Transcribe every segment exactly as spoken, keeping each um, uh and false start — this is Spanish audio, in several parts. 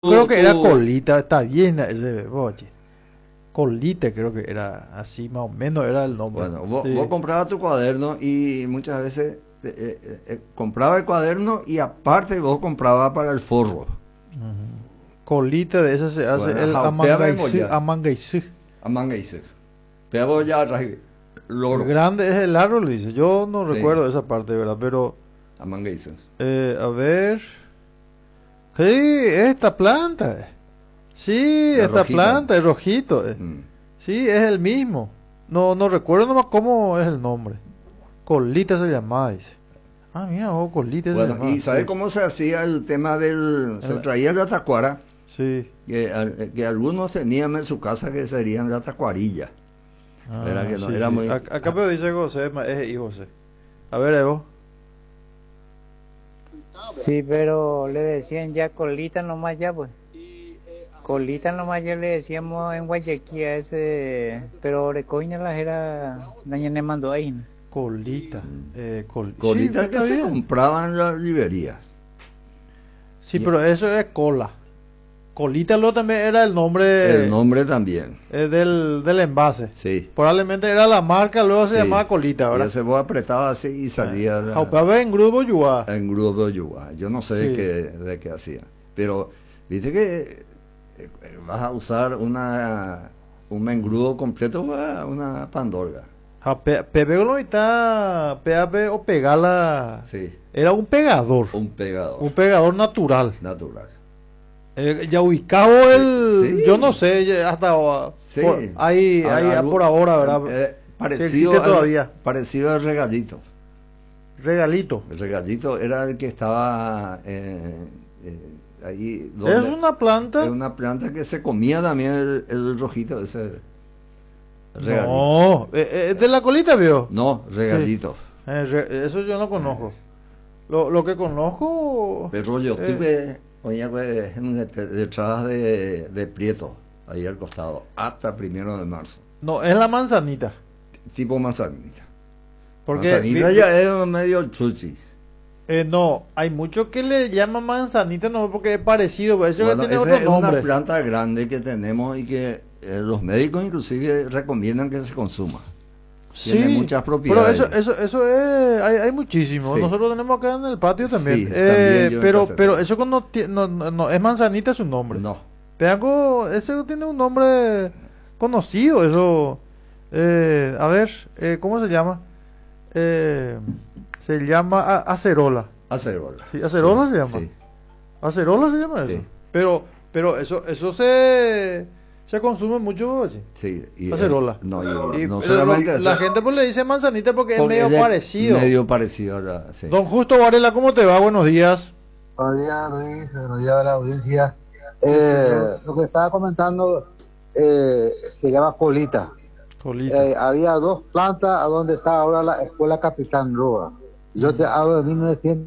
Creo tu, que era tu- colita, está bien ese, oye. Colita creo que era así, más o menos era el nombre. Bueno, vos, vos Sí. comprabas tu cuaderno y muchas veces eh, eh, eh, compraba el cuaderno y aparte vos comprabas para el forro. Ujú. Colita de esa se Bueno, hace el jaupeame amangaisí, moya, amangaisí. amanga dice. Pero ya traje El loro, grande es el árbol, dice. Yo no sí, recuerdo esa parte, ¿verdad? Pero, amanga dice. eh, a ver. Sí, esta planta. Sí, La esta rojita. planta es rojito. eh. Mm. Sí, es el mismo. No, no recuerdo nomás cómo es el nombre. Colita se llamaba, dice. Ah, mira, oh, colita se Bueno, llamaba. ¿y sabes Sí, cómo se hacía el tema del... Se El- traía la tacuara, sí. que, al- que algunos tenían en su casa que serían la tacuarilla. Era Ah, que no, sí, era sí. muy... Ac- Acá pero dice José, ma- es hijo José. A ver, Evo. Sí, pero le decían ya colita nomás ya, pues. Colita nomás ya le decíamos en Guayaquil a ese, pero Orecoina las era, daña mandó ahí, ¿no? Colita. Eh, col- sí, Colitas que está se bien. compraban en las librerías. Sí, pero eso es cola. Colita lo también era el nombre El nombre también, eh, del, del envase. sí. Probablemente era la marca, luego se Sí. llamaba colita, Y ¿verdad? ese vos apretabas así y salía la- Jaupeaba en grupo yuá. en grupo de yuca. Yo no sé de Sí. qué, de qué hacía. Pero, viste que eh, eh, vas a usar una un mengrudo completo para una pandorga. Pepe con está pepe o pegala. Sí, Era un pegador. un pegador Un pegador natural. natural. Eh, ya ubicado el, Sí. yo no sé, ya hasta uh, Sí. por, ahí, Ahora, ahí algo- por ahora, ¿verdad? eh, Sí parecido, existe al, todavía. parecido al regalito. Regalito. El regalito era el que estaba eh, eh, ahí. Es donde- una planta. es una planta que se comía también el, el rojito, ese regalito. No, eh, eh, es de la colita, vio. No, regalito. Eh, re- eso yo no conozco. Lo, lo que conozco. Pero yo eh, estuve, oye, pues, en- detrás de, de Prieto, ahí al costado, hasta primero de marzo. No, es la manzanita. Tipo manzanita. Porque Manzanita vi- ya es medio chuchi. eh, no, hay muchos que le llaman manzanita, no porque es parecido, pero ese Bueno, tiene esa otro es una nombre. planta grande que tenemos y que eh, los médicos inclusive recomiendan que se consuma. Tiene muchas propiedades. Pero eso, eso, eso es, hay, hay muchísimo. Sí. Nosotros tenemos acá en el patio también. Sí, Eh, también yo en pero, casa pero tengo. eso cuando ti- no, no, no, es manzanita su nombre. No, Peango, ese tiene un nombre conocido, eso. Eh, a ver, eh, ¿cómo se llama? Eh, se llama a- acerola. acerola. Sí, acerola Sí, se llama. sí. Acerola se llama eso. Sí. Pero, pero eso, eso se, se consume mucho, oye. Sí, y, Acerola. eh, no, y- Y, no eh, solamente lo- eso, la gente pues le dice manzanita porque, porque es medio de- parecido. Medio parecido, a la- sí. Don Justo Varela, ¿cómo te va? Buenos días. Buenos días, Luis. Buenos días a la audiencia. Sí, Eh, señor. lo que estaba comentando eh, se llama colita. Colita. Eh, había dos plantas a donde está ahora la escuela Capitán Roa. Yo te hablo de mil novecientos.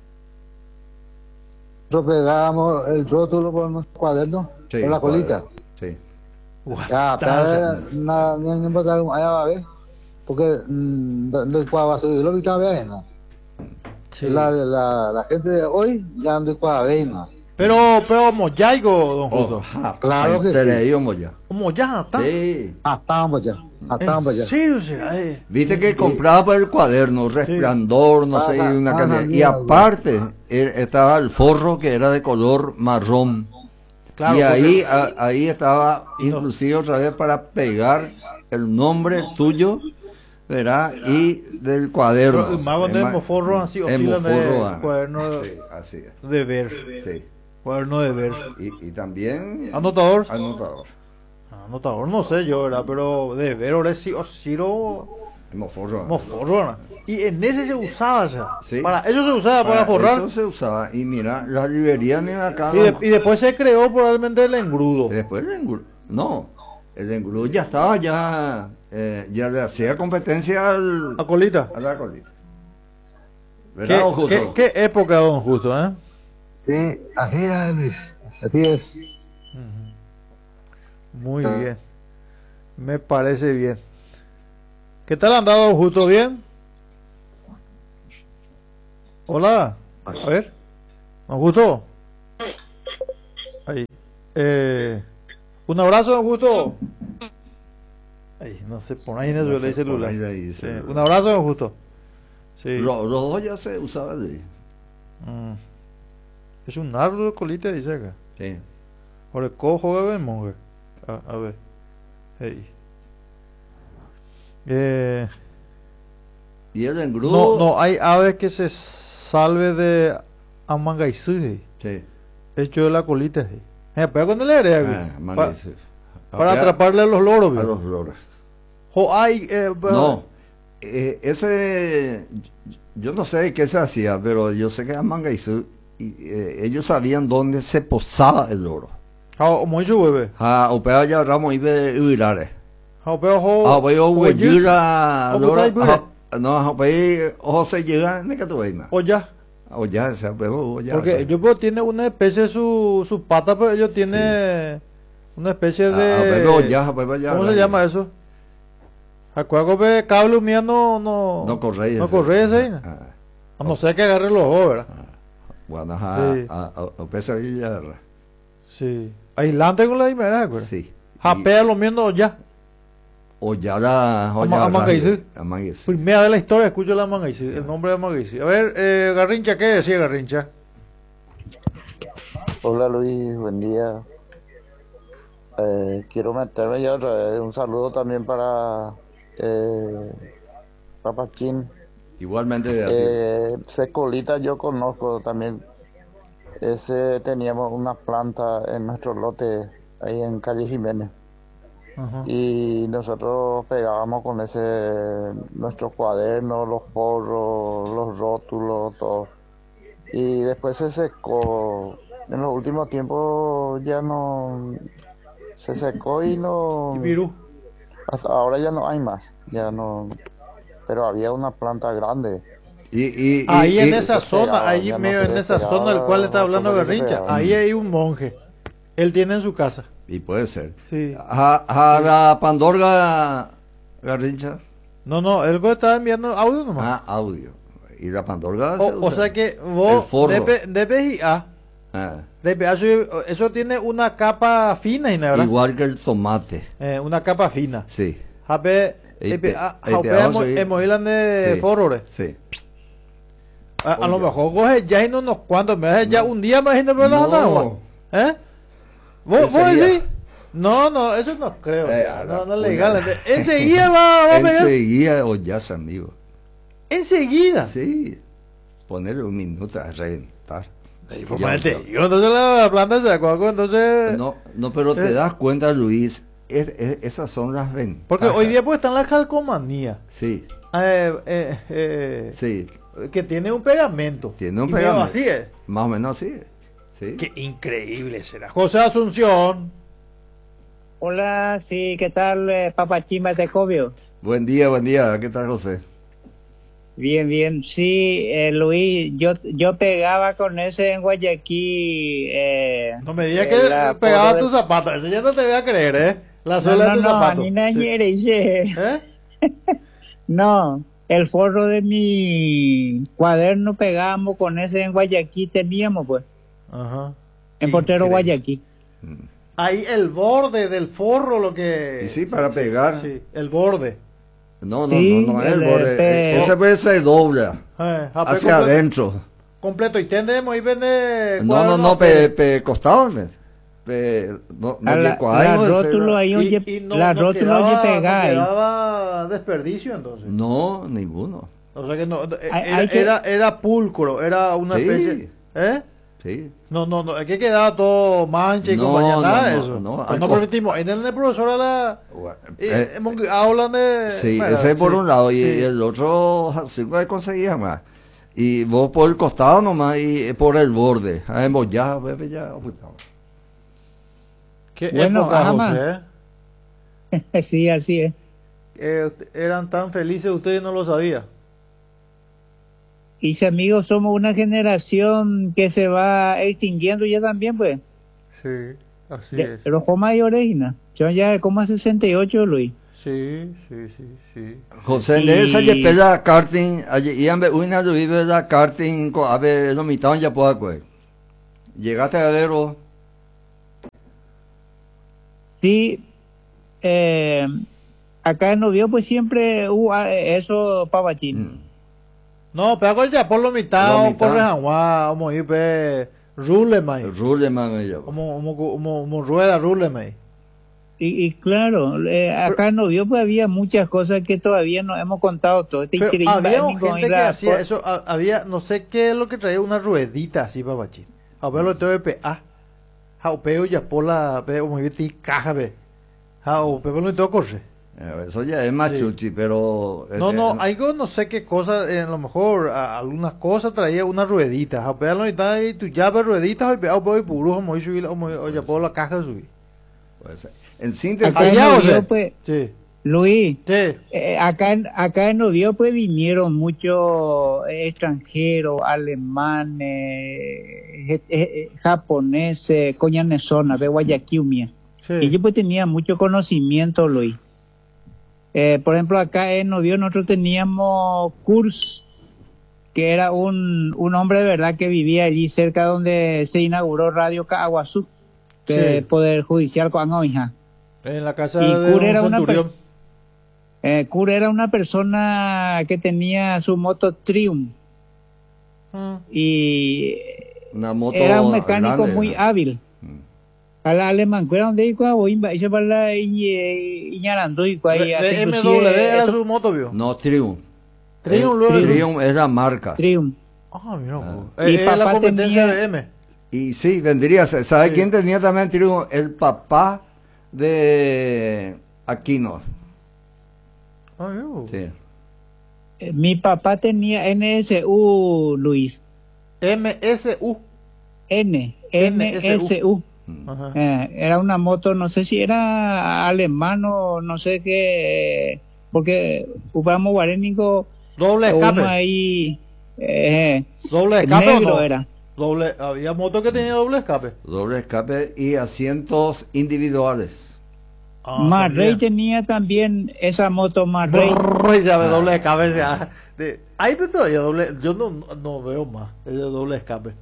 Nosotros pegábamos el rótulo por nuestro cuaderno, Sí, por la colita. Sí. Ya, Guataza. pero na- no no importa, allá va a ver. Porque mm, no no cuadra su lo que está viendo. Sí. La, la, la gente de hoy ya no cuadra ver más. Pero, pero Moyaigo, don Oh, Justo. ja, Claro ahí que te sí. leímos ya. Moyá, ¿está? Sí. Ah, estamos ya. Ah, estamos ya. ¿En serio será? Eh, Viste que compraba el cuaderno, resplandor, no sé, y Pasa- una pasa cantidad. Y miedo, aparte eh, estaba el forro que era de color marrón. Claro, y ahí, porque- a- ahí estaba inclusive otra vez para pegar el nombre tuyo, ¿verdad? Y del cuaderno. Pero el mago de Es ma- moforro así en oscilan de moforro, ah. cuaderno Sí, así es. de ver. Sí. Cuaderno de ver. Y, y también Anotador. anotador. Anotador, no sé yo, ¿verdad? Pero de ver, ahora sí, oscilo Moforro. moforro, ¿verdad? Y en ese se usaba ya. Sí. Para eso se usaba, para, forrar. Eso se usaba. Y mira, la librería ni acá. Y, de- y después se creó probablemente el engrudo. Después el engrudo. No, el engrudo ya estaba, ya, eh, ya le hacía competencia al, La colita. a la colita. ¿Qué, ¿Verdad, don Justo? qué, qué época, don Justo, eh? Sí, así es, Luis. Así es. Muy bien. Me parece bien. ¿Qué tal han dado, don Justo? ¿Bien? Hola. A ver. ¿Don Justo? Ahí. Eh, un abrazo, don Justo. Ay, no sé, por ahí en No el sé, celular. por ahí de ahí Sí, celular. un abrazo, don Justo. Sí. Los, los dos ya se usaban de ahí. Mm. Es un árbol de colita, dice acá. Sí. Ahora cojo de monje. A, a ver. Hey. Eh, Y el no, engrudo. no hay ave que se salve de amangaizú. Sí. Hecho de la colita. Sí. Eh, pega con el aire, güey. Ah, Pa- mangueirse. para Acá, atraparle a los loros, a güey. los loros. Jo, hay, eh, pa- No, eh, ese, yo no sé de qué se hacía, pero yo sé que a Mangaizú, y, eh, ellos sabían dónde se posaba el loro. Ja, mucho, güey. Ah, o pega ya ramo ibe uirare. Ja, pero jo- Ah, voy a oye, huellara ¿cómo loro. está ahí, Ah, no, ah, pues ojo se llega, ne que tu veima. o ya. O ya, se apegó, ya. Porque ellos pues, tienen una especie, su, su pata, pero ellos tienen una especie Ah, de... apegó, ya, apegó, ya. ¿Cómo se llama eso? Acuerdo que cable mía no... No, No corre No corre ese. ¿no? Ah, A no ser que agarre los ojos, ¿verdad? bueno, ajá, Sí. a, a, a pesar de ya. Sí. Aislante con la dimera, ¿acuerdo? Sí. Japea lo mismo ya. O ya la. O Ama- ya Amangaizú. Amangaizú. Primera vez la historia escucho la Mangaizí, el nombre de Mangaizí. A ver, eh, Garrincha, ¿qué decía Garrincha? Hola Luis, buen día. Eh, quiero meterme ya otra vez. Un saludo también para eh, Papachín. Igualmente, a ti. Eh, Secolita yo conozco también. Ese teníamos una planta en nuestro lote ahí en Calle Jiménez. Ajá. Y nosotros pegábamos con ese nuestros cuadernos, los porros, los rótulos, todo. Y después se secó. En los últimos tiempos ya no se secó y no. Y Virú. Hasta ahora ya no hay más. Ya no. Pero había una planta grande. Y, y, y- Ahí en y- esa se zona, pegaba, ahí ya no medio se en esa pegaba, zona del cual está hablando como que se Garrincha, pegaba. ahí hay un monje. Él tiene en su casa. y puede ser. Sí. A, a la Pandorga Garrincha. No, no, él estaba enviando audio nomás. Ah, audio. Y la Pandorga. se o, o usa. sea que El vos forro. debe, debes ir a Ah, debe- eso, eso tiene una capa fina, ¿no? ¿verdad? igual que el tomate. Eh, una capa fina. Sí. Jape, El epe, pe- a- el jaupe pedazo hemos ahí. hemos ido de Sí. forrores. Sí. A, a lo Oye. mejor coge ya y no unos cuantos meses, ya un día más y no me lo has dado. No. ¿Eh? ¿Vos, Ese vos día. decís? No, no, eso no creo. Eh, ya, a no, la no es puya. legal. Enseguida va, va a Él pegar. seguía o ya es amigo. Enseguida. Sí. Ponerle un minuto a reventar. Y Ya, formarte, ya. yo entonces la planta se sacó, entonces... No, no, pero te Eh. das cuenta, Luis, es- es- esas son las ventajas. Porque hoy día pues están las calcomanías. Sí, Eh, eh, eh, sí, que tiene un pegamento. tiene un Y medio pegamento. así es. Más o menos sí. Sí. Qué increíble será. José Asunción. Hola, sí, ¿qué tal, eh, Papachín Batecobio? Buen día, buen día. ¿Qué tal, José? Bien, bien. Sí, eh, Luis, yo yo pegaba con ese en Guayaquil. Eh, No me digas eh, que la pegaba polo tus zapatos. Eso ya no te voy a creer, ¿eh? La No, suela no, de tus no, zapatos. ni na Sí. ñere, ye. ¿Eh? No, el forro de mi cuaderno pegábamos con ese en Guayaquil, teníamos pues, Ajá. en Qué Portero increíble. Guayaquil. Ahí el borde del forro, lo que. Y sí, para pegar. Sí, el borde. No, no, Sí, no, no es el el, borde. pe- Ese pues se dobla Eh, japé hacia completo, adentro. completo. Y tenemos y vende. No, no, no, pe, pe costado. me. Pe, no, no A la, llegó la ahí, no, ese rótulo era- ahí, Y, oye, y no, la no rótulo quedaba, oye no pegada ahí. quedaba desperdicio entonces. No, ninguno. O sea que no. eh, Hay- Era, hay que- era, era pulcro, era una Sí. especie. ¿Eh? Sí. No, no, no, es que quedaba todo mancha y No, compañía, no, nada de no, eso. no, Pues hay no co- permitimos. En el profesor a la. Eh, Eh, eh, hablan de. Sí, bueno, ese por sí, un lado, y sí. el otro sí que conseguía más. Y vos por el costado nomás y por el borde. Ah, en vos ya, bebé, ya. puta. Qué Bueno, época, ajá, José, ¿eh? Sí, así es. Eh, eran tan felices, ustedes no lo sabían. Y si amigos, somos una generación que se va extinguiendo ya también, pues. Sí, así Ya- es. Los mayores, ¿no? Yo ya como a sesenta y ocho, Luis. Sí, sí, sí, sí. José, Y- de esa ya pela karting, allí iban a una de vive la karting, a ver, lo mitad ya puedo, pues. Llegaste a Adero. Sí, eh, acá en Novio pues siempre hubo eh, eso pavachín. Mm. No, pero con ya por lo mitad Lo o mitad. por rejanguá, como ir pe rule mai. Ruleman me llama. Como como como como rueda rule mai. Y, y claro, eh, acá en Novio pues había muchas cosas que todavía no hemos contado todo. Este Pero increíble había amigo, gente que mira, hacía por- eso, ha- había, no sé qué es lo que traía una ruedita así para bachín. A ver lo tengo de pe, ah, ja, o peo ya por la, pe, como yo te caja, ve. Ja, o pe, lo tengo corre. Eh, Eso ya es machuchi, pero... No, eh, no, eh, algo no sé qué cosa, eh, a lo mejor a- algunas cosas traía una ruedita. Ja, pe, lo está y tu llave rueditas, o pe, o pe, puro, como yo subí, como o ya por la caja subí. puede ser. En síntesis, Acá en Allá, o Novio, sea, pues, sí, Luis, sí, eh, acá, en- acá en Novio pues vinieron muchos eh, extranjeros, alemanes, eh, eh, japoneses, coñanesona, de Guayaquil, mía. sí. Y yo pues tenía mucho conocimiento, Luis. Eh, por ejemplo, acá en Novio nosotros teníamos Kurs, que era un, un hombre de verdad que vivía allí cerca donde se inauguró Radio Caguazú, que Sí. Poder Judicial con Angoija. En la casa Y de Cura un era una centurión. Eh, Kurt era una persona que tenía su moto Triumph Mm. y una moto era un mecánico grande, muy ¿no? hábil. Mm. A la alemán, ¿cuál donde iba? O iba, ella para la Iñarando y De, de M W era su moto, vio. No, Triumph. Triumph Eh, luego. Triumph es la marca. Triumph. Ah, mira, Ah. vos. Eh, Y es la papá competencia tenía- de M. Y sí, vendría, ¿sabe Sí. quién tenía también Triumph? El papá de Aquino. Ah, mira, vos. Sí. Eh, Mi papá tenía N S U, Luis. M S U. N, N S U. Mm. Ajá. Eh, era una moto, no sé si era alemán o no sé qué, porque Upamo Guarénico, Doble uno escape. ahí, eh, Doble escape o negro no. era. Doble, había moto que tenía doble escape. Doble escape y asientos individuales. Ah, Marrey también. tenía también esa moto Marrey. Brrr, ya ve doble escape. Ya. De, ahí pero todavía doble. Yo no, no veo más. Ese doble escape.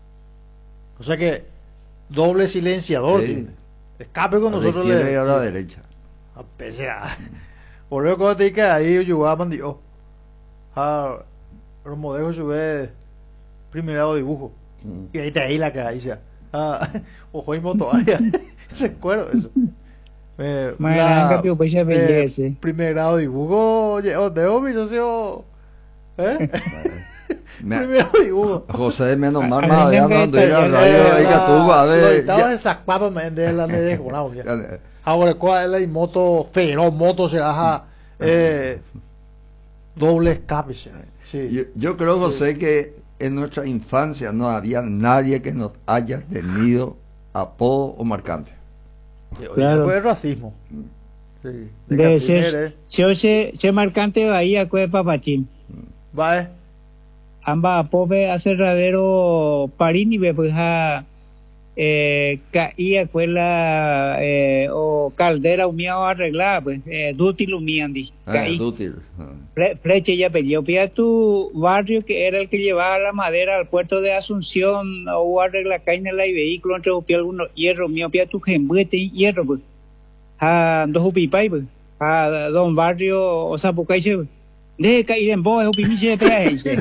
O sea que doble silenciador. Sí. Tiene. Escape con A la nosotros izquierda y a la sí. derecha. A pese a. Por eso cuando te dije ahí jugaban dios. Ah, pero modejo sube primero dibujo. Mm. Y ahí te ahí la que ahí sea. Ah, ojo y moto área. Recuerdo eso. Eh, Maranga, tío, pues ya bellece. primer grado dibujo, oye, oh, de obvio, socio. ¿Eh? Me- Primer grado dibujo. José menos mal, A más mí me ya no encanta, estoy a yo- radio ahí la- que tú vas a Lo ver. editaba ya- en Zacpapa, me de la de Jornal, ya. ya- Ahora, ¿cuál es la moto feroz? Moto será eh, doble escape. será. Sí. Yo, yo creo, José, que en nuestra infancia no había nadie que nos haya tenido apodo o marcante. Claro. Fue racismo. Sí. De De Catinera, ser, eh. yo se, se marcante bahía cue papachín. Va, eh. Amba pobre acerradero parini ve pues a eh, caía cuela eh, o caldera umiao arreglada pues eh, dútil umiandi Ah, caí dútil. Ah. Fle- fleche ya peleó pía tu barrio que era el que llevaba la madera al puerto de Asunción o arregla caña la y vehículo entre pía algunos hierro mío pía tu gembuete y hierro pues a dos upipay pues a don barrio o sapucaiche pues de caer en voz upimiche peaje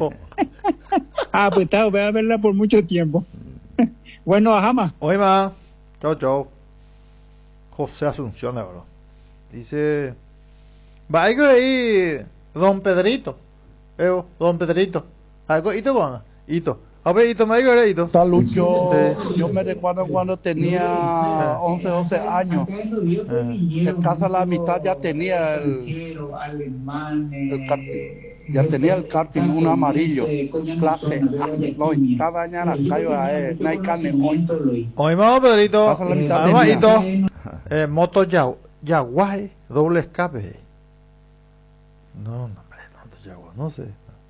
ah pues estaba voy a verla por mucho tiempo bueno ajama Oye, ma. Chao, chao. José Asunción, de verdad. Dice. Va, algo ahí. Don Pedrito. Eo, don Pedrito. Algo, Ito, van. Ito. A ver, Ito, me digo, Ito. Salucho, Sí. yo me recuerdo cuando tenía once, doce años, en casa la mitad ya tenía el, el karting, ya tenía el karting, un amarillo, clase A, no, cada año la cayo a él, no hay carne hoy. Oye, ma, Pedrito. Pasa la mitad Además, del Ito. día. Eh, moto ya, Yaguaje, doble escape. No, no, hombre, moto Yaguaje, no sé.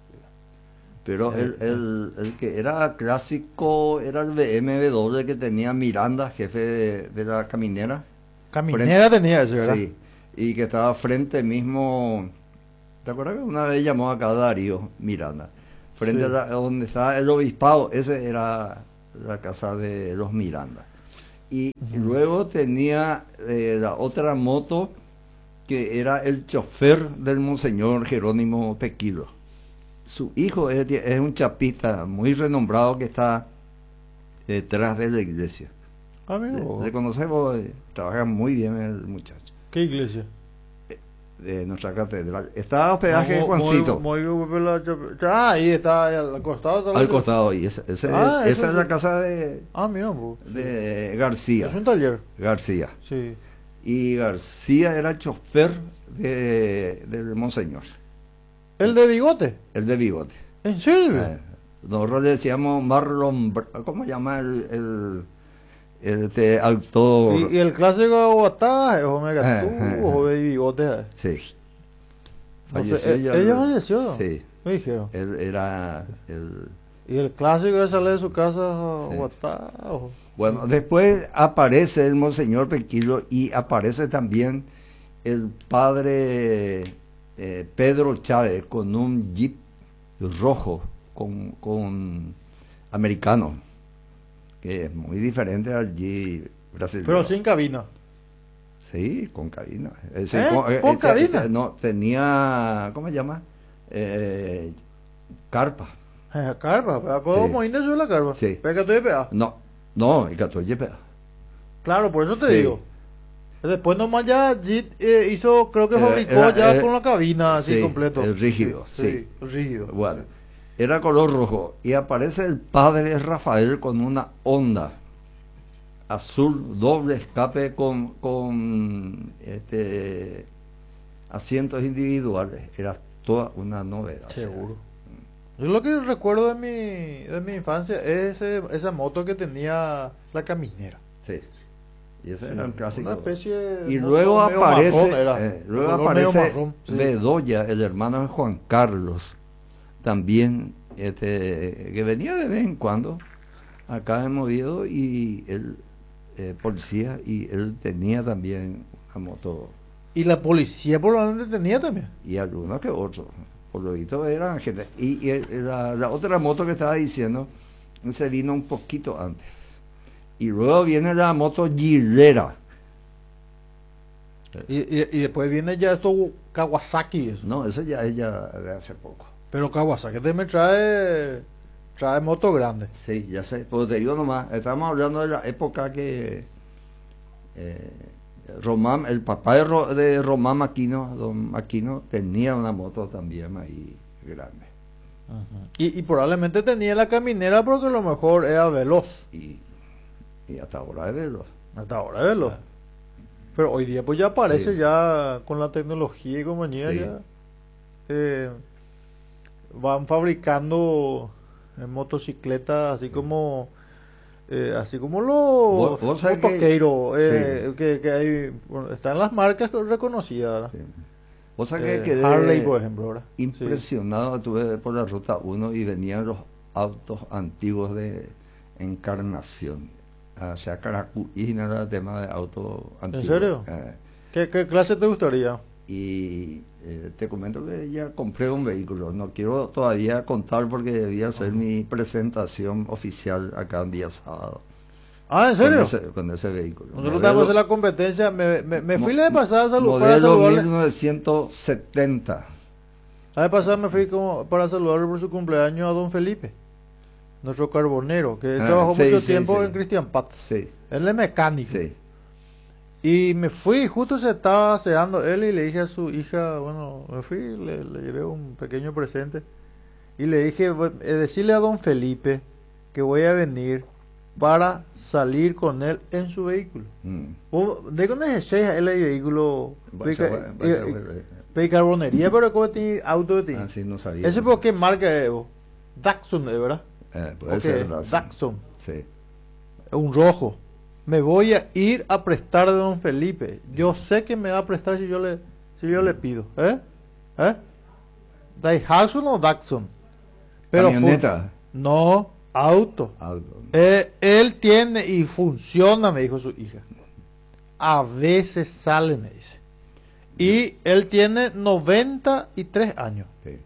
Pero el, el, el que era clásico era el B M W que tenía Miranda, jefe de, de la caminera. Caminera tenía ese, ¿verdad? Sí, y que estaba frente mismo. ¿Te acuerdas que una vez llamó acá Darío Miranda? Frente Sí. a la- donde estaba el obispado, ese era la casa de los Miranda. Y luego tenía eh, la otra moto que era el chofer del monseñor Jerónimo Pequilo. Su hijo es, es un chapista muy renombrado que está detrás de la iglesia. Amigo. Le, le conocemos, eh, trabaja muy bien el muchacho. ¿Qué iglesia? De nuestra catedral. Está hospedaje No, Juancito. muy- muy- muy- la- ah, ahí está, ahí al costado. está la- Al costado. Y esa, ese- Ah, eso esa es sí. la casa de, Ah, mira, pues, sí. de García. Es un taller. García. Sí. Y García era chofer de, del monseñor. ¿El de bigote? El de bigote. ¿En serio? Eh, nosotros le decíamos Marlon, Bra- ¿cómo se llama el, el, el este actor? ¿Y, y el clásico de Guatá, Omega Eh, tú, eh, o de bigote? Sí. No sé, Falleció eh, ya ella el- falleció. Sí. Me dijeron. Él era el... ¿Y el clásico de salir de su casa a Sí. Guatá? o- Bueno, después aparece el monseñor Pequilo y aparece también el padre eh, Pedro Chávez con un jeep rojo con, con americano, que es muy diferente al jeep brasileño. Pero sin cabina. Sí, con cabina. Eh, sí, ¿Eh? eh, ¿Con eh, cabina? eh, no, tenía, ¿cómo se llama? Eh, carpa. Eh, carpa, pero ¿cómo Sí. Moines sube la carpa? Sí. Pega tu E A. No, no, el catorce peda. Claro, por eso te Sí. digo. Después nomás ya Jit eh, hizo, creo que Eh, fabricó era- ya eh, con la cabina así sí, completo. el rígido, sí. el rígido. Bueno, era color rojo y aparece el padre Rafael con una Honda azul doble escape con, con este, asientos individuales. Era toda una novedad. Seguro. Yo lo que recuerdo de mi, de mi infancia es ese- esa moto que tenía la caminera. Sí. Y ese Sí, era un clásico. una especie de Y moto luego medio aparece, marrón era, eh, de luego color medio aparece marrón, sí. Bedoya, el hermano de Juan Carlos, también este, que venía de vez en cuando acá en Oviedo y él, eh, policía, y él tenía también una moto Y la policía por lo menos tenía también. y algunos que otros. Por lo visto eran gente. Y, y el- la, la otra moto que estaba diciendo se vino un poquito antes. Y luego viene la moto Gilera. Y, y, y después viene ya esto Kawasaki. Eso. No, eso ya es ya de hace poco. Pero Kawasaki también trae, trae moto grande. Sí, ya sé. Pues te digo nomás, estamos hablando de la época que eh, Román, el papá de, Ro- de Román Aquino, don Aquino, tenía una moto también ahí grande. Y, y probablemente tenía la caminera porque a lo mejor era veloz. Y, y hasta ahora es verlo. Hasta ahora es veloz. Pero hoy día pues ya aparece Sí. ya con la tecnología y compañía Sí. ya eh, van fabricando eh, motocicletas así como eh, así como los Vos- vos sabés que- motoqueiros, eh, Sí. que, que hay bueno, están las marcas reconocidas, ¿verdad? Sí. Vos sabés Eh, que quedé Harley por ejemplo, ¿verdad? Sí. impresionado, estuve por la ruta uno y venían los autos antiguos de Encarnación. O sea, Caracuy no era el tema de autos antiguos. serio? Eh, ¿Qué, qué clase te gustaría? y eh, te comento que ya compré un vehículo. No quiero todavía contar porque debía hacer mi presentación oficial acá en día sábado. Ah, ¿en Con serio? ese, con ese vehículo. Nosotros estamos en la competencia, me, me, me fui mo- la vez pasada a salud, para Modelo saludarle. mil novecientos setenta. La vez pasada me fui como para saludarle por su cumpleaños a don Felipe, nuestro carbonero, que Ah, trabajó sí, mucho sí, tiempo sí. en Cristian Paz. Sí, Él es mecánico. sí. Y me fui, justo se estaba aseando él y le dije a su hija, bueno, me fui, le, le llevé un pequeño presente. Y le dije, "Bu- eh, decirle a don Felipe que voy a venir para salir con él en su vehículo. Mm. O, ¿de dónde es ese el vehículo? Vaya, Pica- vaya, vaya, eh, vaya. eh, de carbonería, pero ¿cómo tiene auto de ti? Ah, sí, no sabía. ¿Ese por qué marca es, vos? Datsun, ¿eh, verdad? Eh, puede Ok, ser Datsun. Datsun. Sí. Un rojo. Me voy a ir a prestar de don Felipe. Yo sé que me va a prestar si yo le, si yo le pido. ¿Eh? ¿Eh? ¿Daihatsu o Datsun? Pero Camioneta. fun- no, auto. Algo. Eh, él tiene y funciona, me dijo su hija. A veces sale, me dice. Y él tiene noventa y tres años. Sí.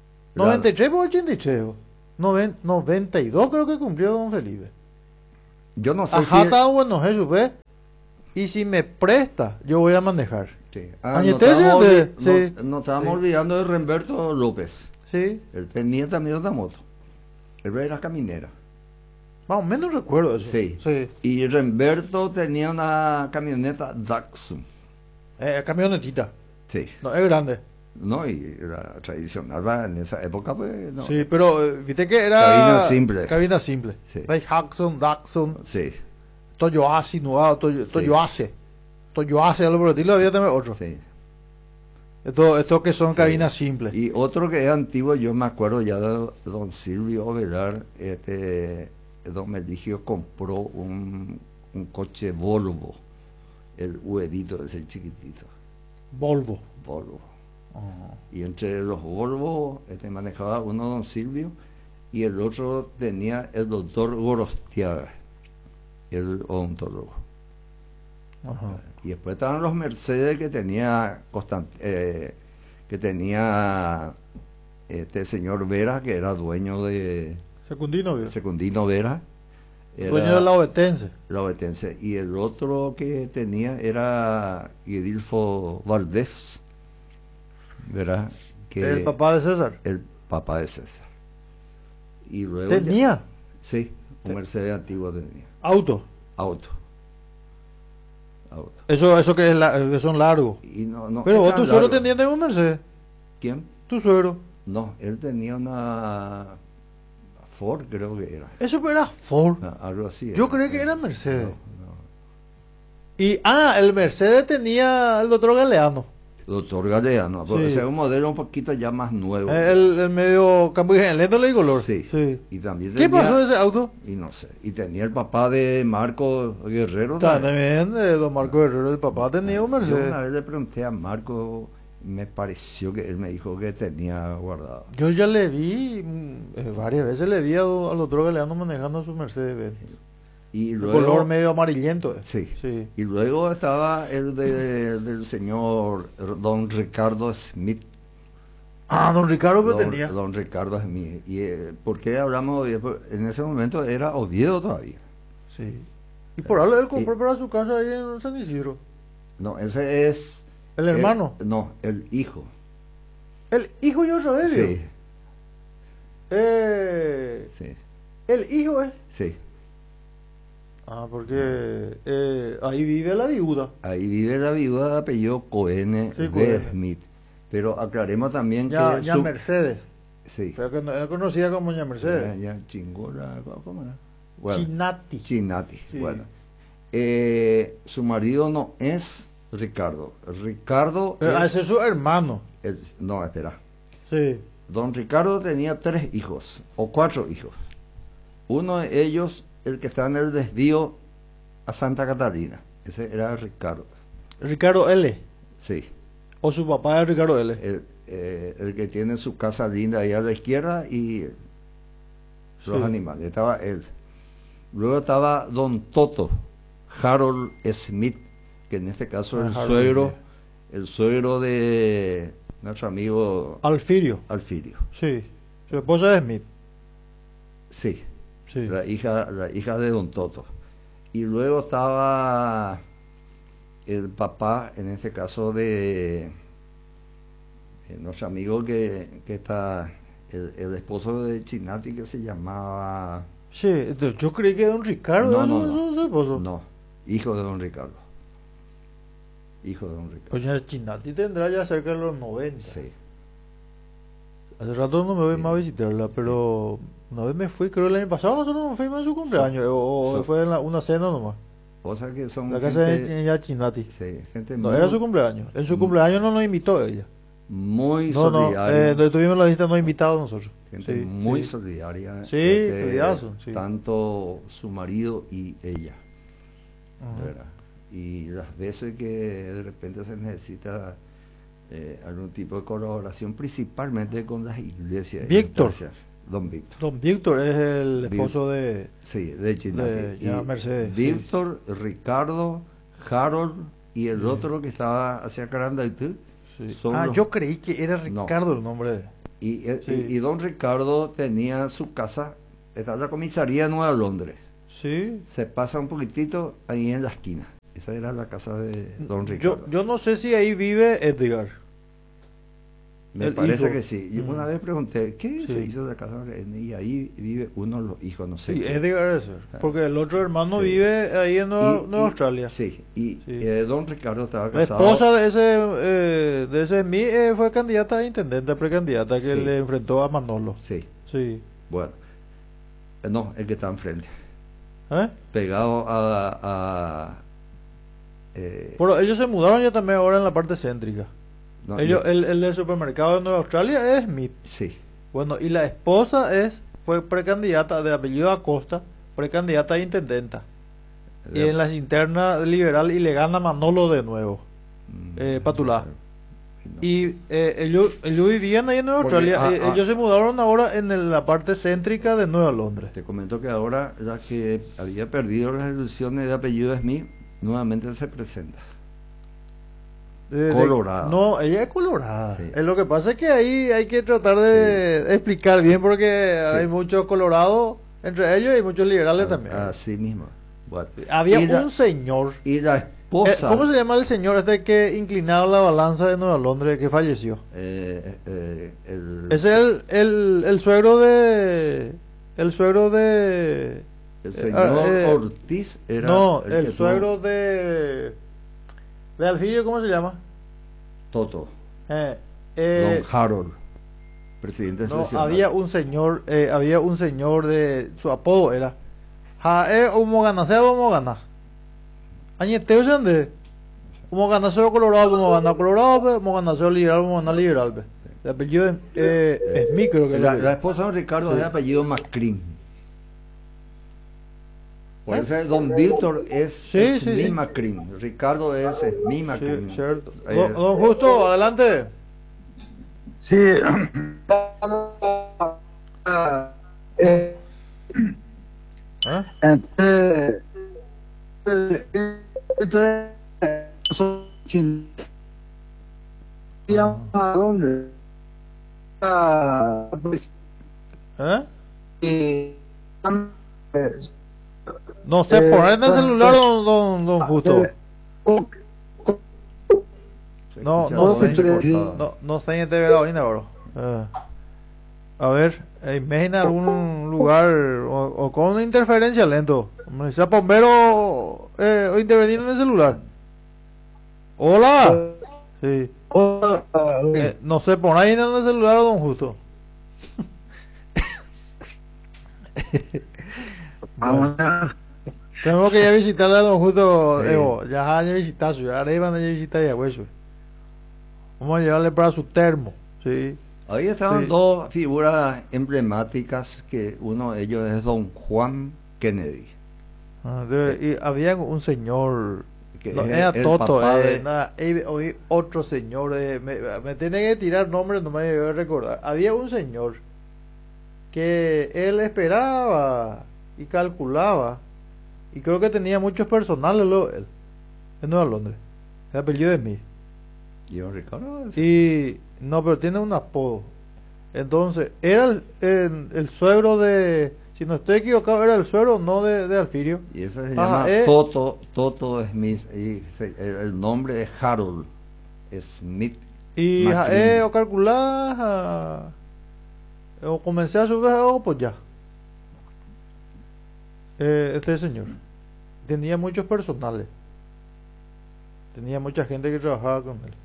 noventa y tres por ochenta y tres. vos. Noven- noventa y dos creo que cumplió don Felipe. Yo no sé Ajá, si... está bueno Jesús, ¿ves? Y si me presta, yo voy a manejar. Sí. Ah, no Añete, estábamos, sí, olvi- sí. no- no estábamos Sí. olvidando de Remberto López. Sí, Él tenía también una moto. Él era caminera. más o menos recuerdo eso. Sí. Sí. Y Remberto tenía una camioneta Datsun. Eh, camionetita. Sí. No, es grande. No, y era tradicional, ¿verdad? En esa época, pues, no. Sí, pero eh, viste que era... Cabina simple. Cabina simple. Sí. Daihatsu, Datsun, Sí, Toyoasi, Nuado, Toyo, Sí. Toyoase. Toyoase, algo por el estilo, había también otro. sí. Estos estos que son cabinas simples. Y otro que es antiguo, yo me acuerdo ya de don Silvio Velar, este, don Meligio compró un, un coche Volvo, el huevito ese chiquitito, Volvo. Volvo. Oh. Y entre los Volvo este, manejaba uno don Silvio y el otro tenía el doctor Gorostiaga, el odontólogo. Ajá. Y después estaban los Mercedes que tenía Constant- eh, que tenía este señor Vera, que era dueño de Secundino, ¿vio? Secundino Vera, era Dueño de la Obetense. la obetense. Y el otro que tenía era Guidilfo Valdés, ¿verdad? Que El papá de César. el papá de César. Y luego ya- Tenía sí, un Mercedes antiguo tenía. auto. Auto. Auto. Eso, eso que, es la- que son largos. Y no, no Pero es vos, tan tu suegro largo. tenía también un Mercedes. ¿Quién? Tu suegro. No, él tenía una Ford, creo que era. Eso era Ford. Ah, algo así. Yo creí que era Mercedes. No, no. Y, ah, el Mercedes tenía el doctor Galeano. Doctor Galeano, porque Sí. ese es un modelo un poquito ya más nuevo. El, el medio campo lento le color. Sí. Sí. Y también ¿Qué tenía- pasó de ese auto? Y no sé. Y tenía el papá de Marco Guerrero. Está ¿no? también, eh, don Marco Herrero, el papá tenía un Yo Mercedes. una vez le pregunté a Marco, me pareció que él me dijo que tenía guardado. Yo ya le vi, mm, eh, varias veces le vi a do- al doctor Galeano manejando su Mercedes Benz. Y El luego, color medio amarillento. eh. sí. Sí. Y luego estaba el de- del señor don Ricardo Smith. Ah, don Ricardo que Don, tenía. don Ricardo Smith. ¿Y eh, por qué hablamos de Oviedo? En ese momento era Oviedo todavía. Sí. Y por algo él compró Y- para su casa ahí en San Isidro. No, ese es... El hermano. el- no, el hijo. El hijo de Rogelio. Sí, Eh, sí, el hijo es. sí. Ah, porque eh, ahí vive la viuda. Ahí vive la viuda de apellido Cohen Sí, de Cohen. Smith. Pero aclaremos también Ya, que... ya su- Mercedes. Sí. Pero que no, es conocida como ya Ya, Mercedes. ya, Chingora, ¿cómo era? Bueno, Chinati. Chinati. Sí. Bueno. Eh, su marido no es Ricardo. Ricardo Pero es, ese es su hermano. es- no, espera. Sí. Don Ricardo tenía tres hijos, o cuatro hijos. Uno de ellos, el que está en el desvío a Santa Catalina. Ese era Ricardo. Ricardo L. Sí. O su papá es Ricardo L. El, eh, el que tiene su casa linda ahí a la izquierda y los Sí. animales. Estaba él. Luego estaba Don Toto, Harold Smith, que en este caso Ah, el Harold suegro, Smith. el suegro de nuestro amigo Alfirio. Alfirio. Sí. Su esposa es Smith. Sí, Sí. la hija, la hija de Don Toto. Y luego estaba el papá, en este caso de, de nuestro amigo que, que está, el, el esposo de Chinati que se llamaba... Sí, entonces yo creí que don Ricardo No, era no, su- no. su- su esposo. No, hijo de Don Ricardo. Hijo de Don Ricardo. Pues ya Chinati tendrá ya cerca de los noventa. Sí. Hace rato no me voy Sí. más a visitarla, pero una vez me fui, creo el año pasado nosotros nos fuimos en su cumpleaños, o, o So- fue en la- una cena nomás. O sea que son La casa gente, de ya Chinati. sí, gente No, muy, era su cumpleaños. En su Mm. cumpleaños no nos invitó ella. muy No, no, solidaria. eh, donde tuvimos la lista no invitados nosotros. Gente Sí, muy sí. solidaria. Sí, este, solidazo, sí. Tanto su marido y ella. Ajá. ¿Verdad? Y las veces que de repente se necesita eh, algún tipo de colaboración, principalmente con las iglesias. y Víctor. iglesias. Don Víctor. Don Víctor es el esposo de... Sí, de Chinati. De ya Y Mercedes, sí. Víctor, Ricardo, Harold y el Sí. otro que estaba hacia Carandaitú. sí. Son Ah, los- yo creí que era No. Ricardo el nombre de... Y, eh, Sí. y- y don Ricardo tenía su casa, estaba en la comisaría de Nueva Londres. Sí. Se pasa un poquitito ahí en la esquina. Esa era la casa de don Yo, Ricardo. yo no sé si ahí vive Edgar. Me el parece hijo. que sí. Yo Mm. una vez pregunté, ¿qué Sí. se hizo de la casa? Y ahí vive uno de los hijos, no sé. Sí, qué. Edgar es. Porque el otro hermano Sí. vive ahí en Nueva, Y- Nueva y- Australia. Sí, y Sí. eh, don Ricardo estaba La casado. esposa de ese, eh, de ese Esmí eh, fue candidata a intendente, precandidata, que Sí. le enfrentó a Manolo. Sí, Sí. bueno. Eh, No, el que está enfrente. ¿Eh? Pegado a... a eh, Pero ellos se mudaron ya también ahora en la parte céntrica. no, ellos, yo- el, el del supermercado de Nueva Australia es Smith. Sí, Bueno, y la esposa es fue precandidata de apellido Acosta, precandidata a intendenta. Y en las internas liberal y le gana Manolo de nuevo. Mm, eh, Patulá. no. Y eh, ellos, ellos vivían ahí en Nueva Porque, Australia. ah, eh, ah. ellos se mudaron ahora en el- la parte céntrica de Nueva Londres. Te comento que ahora, ya que había perdido las elecciones de apellido Smith, nuevamente se presenta. De- de- Colorada. no, ella es colorada. Sí. Eh, lo que pasa es que ahí hay que tratar de explicar bien porque Sí. hay muchos colorados entre ellos y muchos liberales también. Así mismo. Bueno. Había y la, un señor. y la eh, esposa... ¿Cómo se llama el señor este que inclinaba la balanza de Nueva Londres que falleció? eh, eh, el, Es el, el, el suegro de... El suegro de... el eh, señor eh, Ortiz era... no, que el tuvo- suegro de... De Alfirio, ¿cómo se llama? Toto. Eh, eh, Don Harold. Presidente no, seccional. había un señor, eh, había un señor de... Su apodo era... Jae Humo Ganaseo Humo Gana. Añeteo Sande. Humo Ganaseo Colorado, Humo Gana Colorado, Humo Ganaseo Liberal, Humo Gana Liberal. Be. El apellido es, eh, es mi, creo que La, es. la esposa de don Ricardo Sí. es de apellido Macrin. Por ¿Eh? eso don Víctor es Sí, sí, mi sí. Macrin. Ricardo es mi Macrin. Sí, cierto. Ahí Don, es. don Justo, adelante. Sí. eh, ¿Eh? Entonces, eh, entonces, eso, sin- llama a dónde? Ah, pues, ¿Eh? eh, pues, No sé, Eh, poner en el don- celular, don, don, don Justo. eh, o- Se No, escucha no, todo sé, entrecortado. no, no sé en T V ahora, bro. Eh, a ver, eh, imagina algún lugar o, o con una interferencia lento. Como si sea bombero eh, o intervenir en el celular. Hola. Sí. o- Eh, no sé, pon ahí en el celular, don Justo. Bueno, tenemos que ir a visitarle a don Justo. Sí. Evo, ya hay que visitar su, ahora iban a ir a visitar ya, hueso. Vamos a llevarle para su termo. Sí. Ahí estaban Sí. dos figuras emblemáticas, que uno de ellos es don Juan Kennedy, Ah, de- y había un señor, que no, es era el Toto, papá eh, de- nada, eh, oí otro señor, eh, me, me tiene que tirar nombres, no me voy a recordar. Había un señor que él esperaba y calculaba, y creo que tenía muchos personales, lo, él, en Nueva Londres, el apellido de mí. y don Ricardo es- Y no, pero tiene un apodo. Entonces, era el, el, el suegro de, si no estoy equivocado, era el suegro, no de, de Alfirio. y ese se Ajá, llama eh. Toto Toto Smith, y se- el, el nombre es Harold Smith. Y Maclean. ja, eh, o calcular, ah, o comencé a subir, oh, pues ya. Eh, este señor tenía muchos personales, tenía mucha gente que trabajaba con él.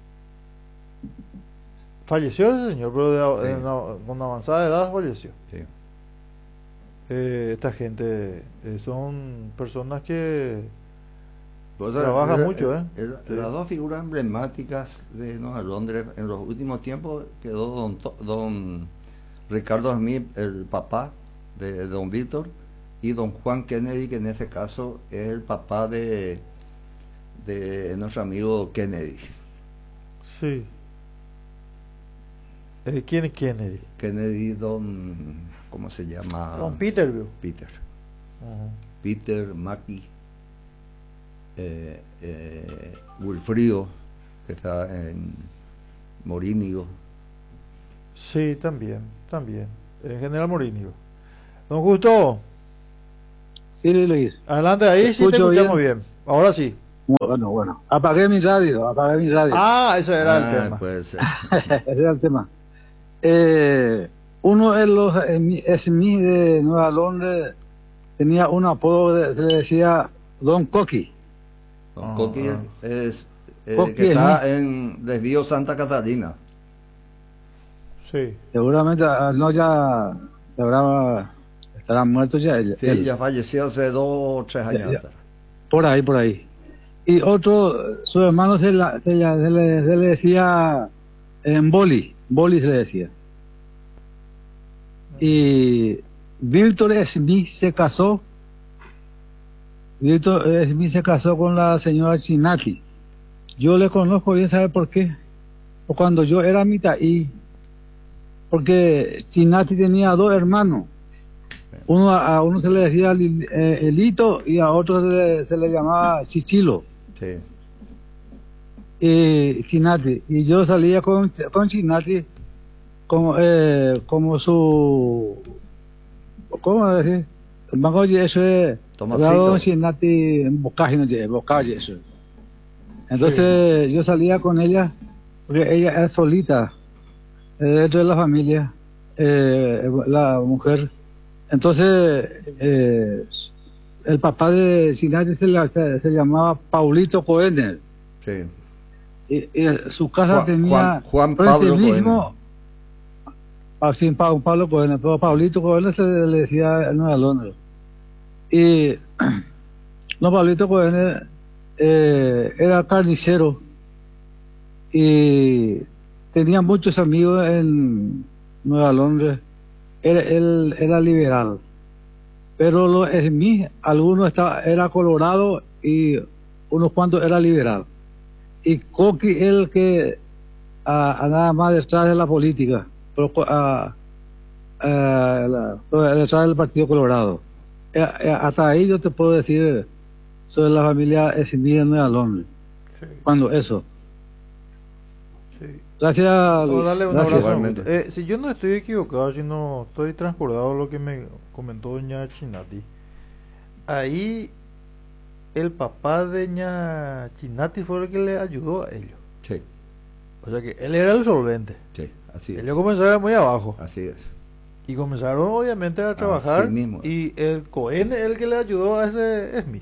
Falleció ese señor, pero de- de Sí. una- con avanzada edad falleció. Sí. Eh, esta gente eh, son personas que O sea, Trabaja era- mucho, ¿eh? era- Sí. Las dos figuras emblemáticas de Nueva Londres en los últimos tiempos quedó don, To- don Ricardo Smith, el papá de don Víctor, y don Juan Kennedy, que en este caso es el papá de, de nuestro amigo Kennedy. sí. Eh, ¿Quién es Kennedy? Kennedy, don, ¿cómo se llama? Don Peterville. Peter. Ajá. Peter, Mackie, eh, eh, Wilfrido, que está en Morínigo. Sí, también, también. En General Morinio. Don Justo, Sí, Luis. Adelante, ahí sí te Escucho escuchamos bien. Ahora sí. Bueno, bueno. Apagué mi radio, apagué mi radio. Ah, ese era Ah, el tema. puede ser. Ese era el tema. Eh, uno de los S M I de Nueva Londres tenía un apodo, de, se le decía Don Coqui. Don Ah, Coqui ah. es el Coqui que es está en Desvío Santa Catalina. Sí. Seguramente, ah, no, ya habrá, estará muerto ya. Él, Sí, él. ya falleció hace dos o tres años. Ya, ya. atrás. Por ahí, por ahí. Y otro, su hermano se, la, se, la- se le, se le decía en Boli, Boli se le decía. Y Víctor Smith se casó, Víctor Smith se casó con la señora Chinati. Yo le conozco bien, ¿sabe por qué? Por cuando yo era mitaí, porque Chinati tenía dos hermanos. Uno, a uno se le decía Lil- eh, Elito y a otro se le, se le llamaba Chichilo. Sí. Y Chinati. Y yo salía con, con Chinati como, eh, como su... ¿Cómo decir? Mango eso es... Tomasito. Chinati en bocaje, no es bocaje eso. Entonces yo salía con ella, porque ella es solita, eh, dentro de la familia, eh, la mujer. Entonces, eh, el papá de Chinati se, la- se, se llamaba Paulito Coener. Sí. Y, y su casa Juan- tenía... Juan- Juan frente Pablo mismo, ah, sí, Pa- Pablo Coener, pero Paulito Coener se le decía en Nueva Londres. Y no, Pablito Coener eh, era carnicero y tenía muchos amigos en Nueva Londres. Él, él era liberal, pero los Smith, algunos estaba, era colorado y unos cuantos era liberal. Y Coqui el que ah, andaba más detrás de la política, pero, ah, ah, la- detrás del Partido Colorado. Eh, eh, hasta ahí yo te puedo decir sobre la familia Smith en Nueva Londres. Sí, Cuando eso. sí. Gracias, Oh, Luis. dale un Gracias. abrazo. Igualmente. Eh, si yo no estoy equivocado, si no estoy transcurrido lo que me comentó doña Chinati, ahí el papá de doña Chinati fue el que le ayudó a ellos. Sí, O sea que él era el solvente. sí, así es. Ellos comenzaron muy abajo Así es. y comenzaron obviamente a trabajar. Así mismo. Y el Cohen es el que le ayudó a ese Smith,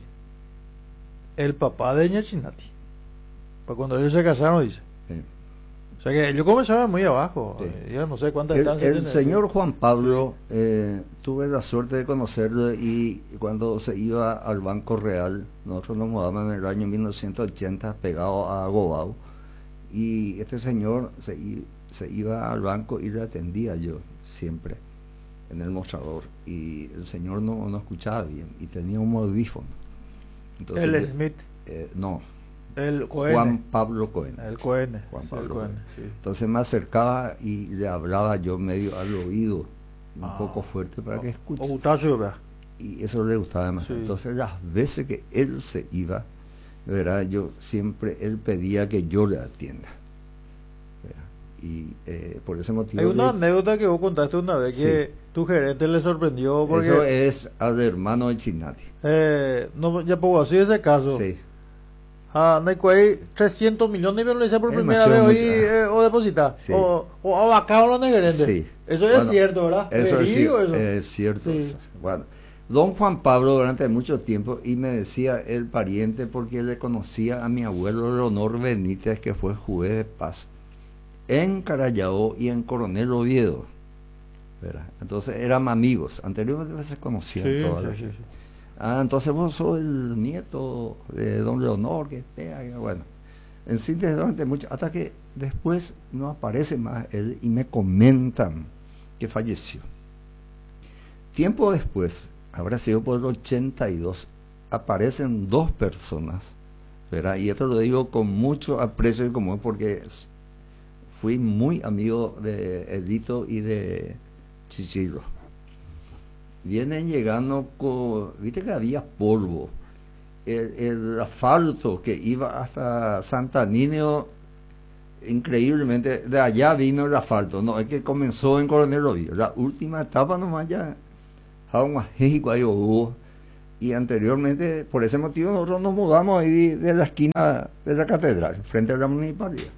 el papá de doña Chinati. Pues cuando ellos se casaron, dice. Sí. O sea que ellos comenzaron muy abajo. Sí. Eh, Yo no sé cuántas El, estancias el tiene. señor Juan Pablo, eh, tuve la suerte de conocerlo y cuando se iba al Banco Real, nosotros nos mudamos en el año mil novecientos ochenta, pegado a Gobao, y este señor se, i- se iba al banco y le atendía yo siempre en el mostrador, y el señor no, no escuchaba bien y tenía un audífono. Entonces, El yo- Smith, eh, no, el Cohen. Juan Pablo Cohen. El Cohen. Juan sí, Pablo el Cohen, Cohen. sí. Entonces me acercaba y le hablaba yo medio al oído, un Ah. poco fuerte para que O escuche. Gutazo, ¿verdad? Y eso le gustaba más. Sí. Entonces las veces que él se iba, ¿verdad? Yo siempre, él pedía que yo le atienda. ¿Verdad? Y eh, por ese motivo... Hay una le- anécdota que vos contaste una vez que Sí. tu gerente le sorprendió porque Eso es al hermano de Chinati. eh, no, ya puedo así ese caso. Sí. Ah, no hay que trescientos millones y me lo hice por Es primera vez demasiado hoy mucho. eh, o depositar. Sí. O, o abacado los gerente. Sí. Eso es Bueno, cierto, ¿verdad? Eso es, Verídico cier- eso. es cierto. Sí. eso. Bueno, don Juan Pablo durante mucho tiempo, y me decía el pariente porque le conocía a mi abuelo Leonor Benítez, que fue juez de paz en Carayao y en Coronel Oviedo, ¿verdad? Entonces eran amigos, anteriormente se conocían Sí, toda sí, la sí, gente. sí. Ah, entonces vos sos el nieto de don Leonor, que pega, que bueno. En síntesis, durante mucho, hasta que después no aparece más él y me comentan que falleció. Tiempo después, habrá sido por el ochenta y dos, aparecen dos personas, ¿verdad? Y esto lo digo con mucho aprecio y común porque s- fui muy amigo de Edito y de Chichilo. Vienen llegando con, viste que había polvo, el, el asfalto que iba hasta Santa Niño, increíblemente, de allá vino el asfalto, no, es que comenzó en Coronel Oviedo, la última etapa nomás ya, y anteriormente, por ese motivo, nosotros nos mudamos ahí de la esquina de la catedral, frente a la municipalidad.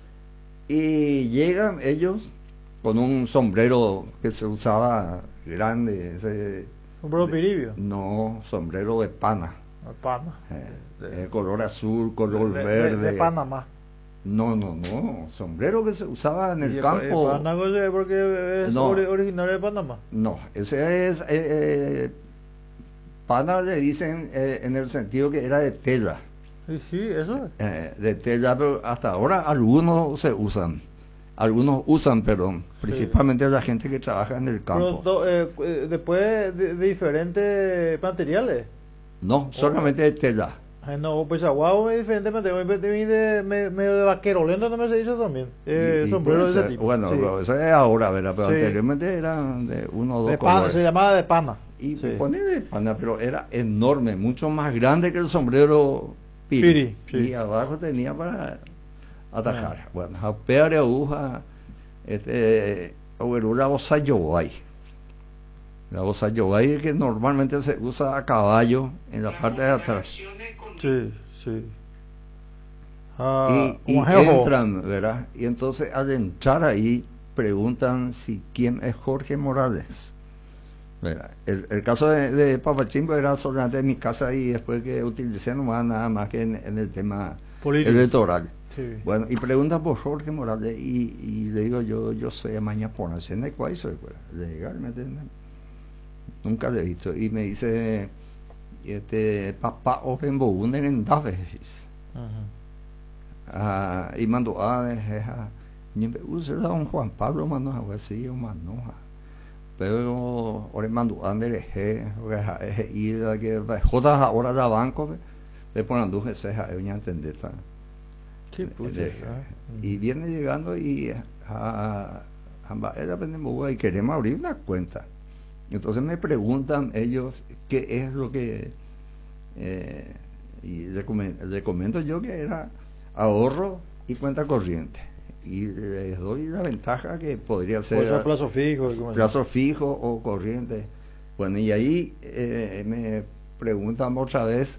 Y llegan ellos con un sombrero que se usaba grande, ese, ¿Sombrero piribio? no, sombrero de pana, De pana. eh, de color azul, color De, verde. de, de Panamá. No, no, no, sombrero que se usaba en el Y campo. Pana es porque es No. ori- originario de Panamá. No, ese es, eh, eh, pana le dicen eh, en el sentido que era de tela, Sí, sí, eso es. eh, de tela, pero hasta ahora algunos se usan, algunos usan, perdón, principalmente la gente que trabaja en el Pero campo. to- eh, eh, después de, de diferentes materiales. No, solamente de tela. Ay, no, pues aguado es diferente materiales. Me, de, de, me- medio de vaquero lento no me se dice también. Eh, Y- y sombrero de puede ese ser- tipo. Bueno, sí. pero eso es ahora, ¿verdad? Pero Sí. anteriormente eran de uno o dos De pana, colores. se llamaba de pana. Y Sí. ponele de pana, pero era enorme, mucho más grande que el sombrero piri. Piri, sí. Y abajo tenía para atajar. Ah. Bueno, japear aguja, este, bueno, la bossa yobay. La bossa yobay es que normalmente se usa a caballo en la parte de atrás. Sí, sí. Ah, Y, y un jejo. entran, ¿verdad? Y entonces al entrar ahí preguntan si quién es Jorge Morales. ¿Verdad? El, el caso de, de Papachimbo era solamente en mi casa y después que utilicé nomás nada más que en, en el tema Político. electoral. Sí. Bueno, y preguntan por Jorge Morales y, y le digo yo, yo soy Amaña Pona, ¿en el cual soy? Pues, legalmente no- nunca le he visto. Y me dice, este, papá o en Boguner en Daves. Ajá. Ah, y mandó a dejar usa don Juan Pablo mano algo así o manoja pero ahora mandó a dereje y la que jodas ahora la banco le ponen dos veces a ella entender Qué pucha, ah. y viene llegando y a a ella aprendemos y queremos abrir una cuenta. Entonces me preguntan ellos qué es lo que eh, y le, comen- le comento yo que era ahorro y cuenta corriente y les doy la ventaja que podría ser Puede ser plazo fijo. ¿cómo se plazo fijo o corriente. Bueno, y ahí eh, me preguntan otra vez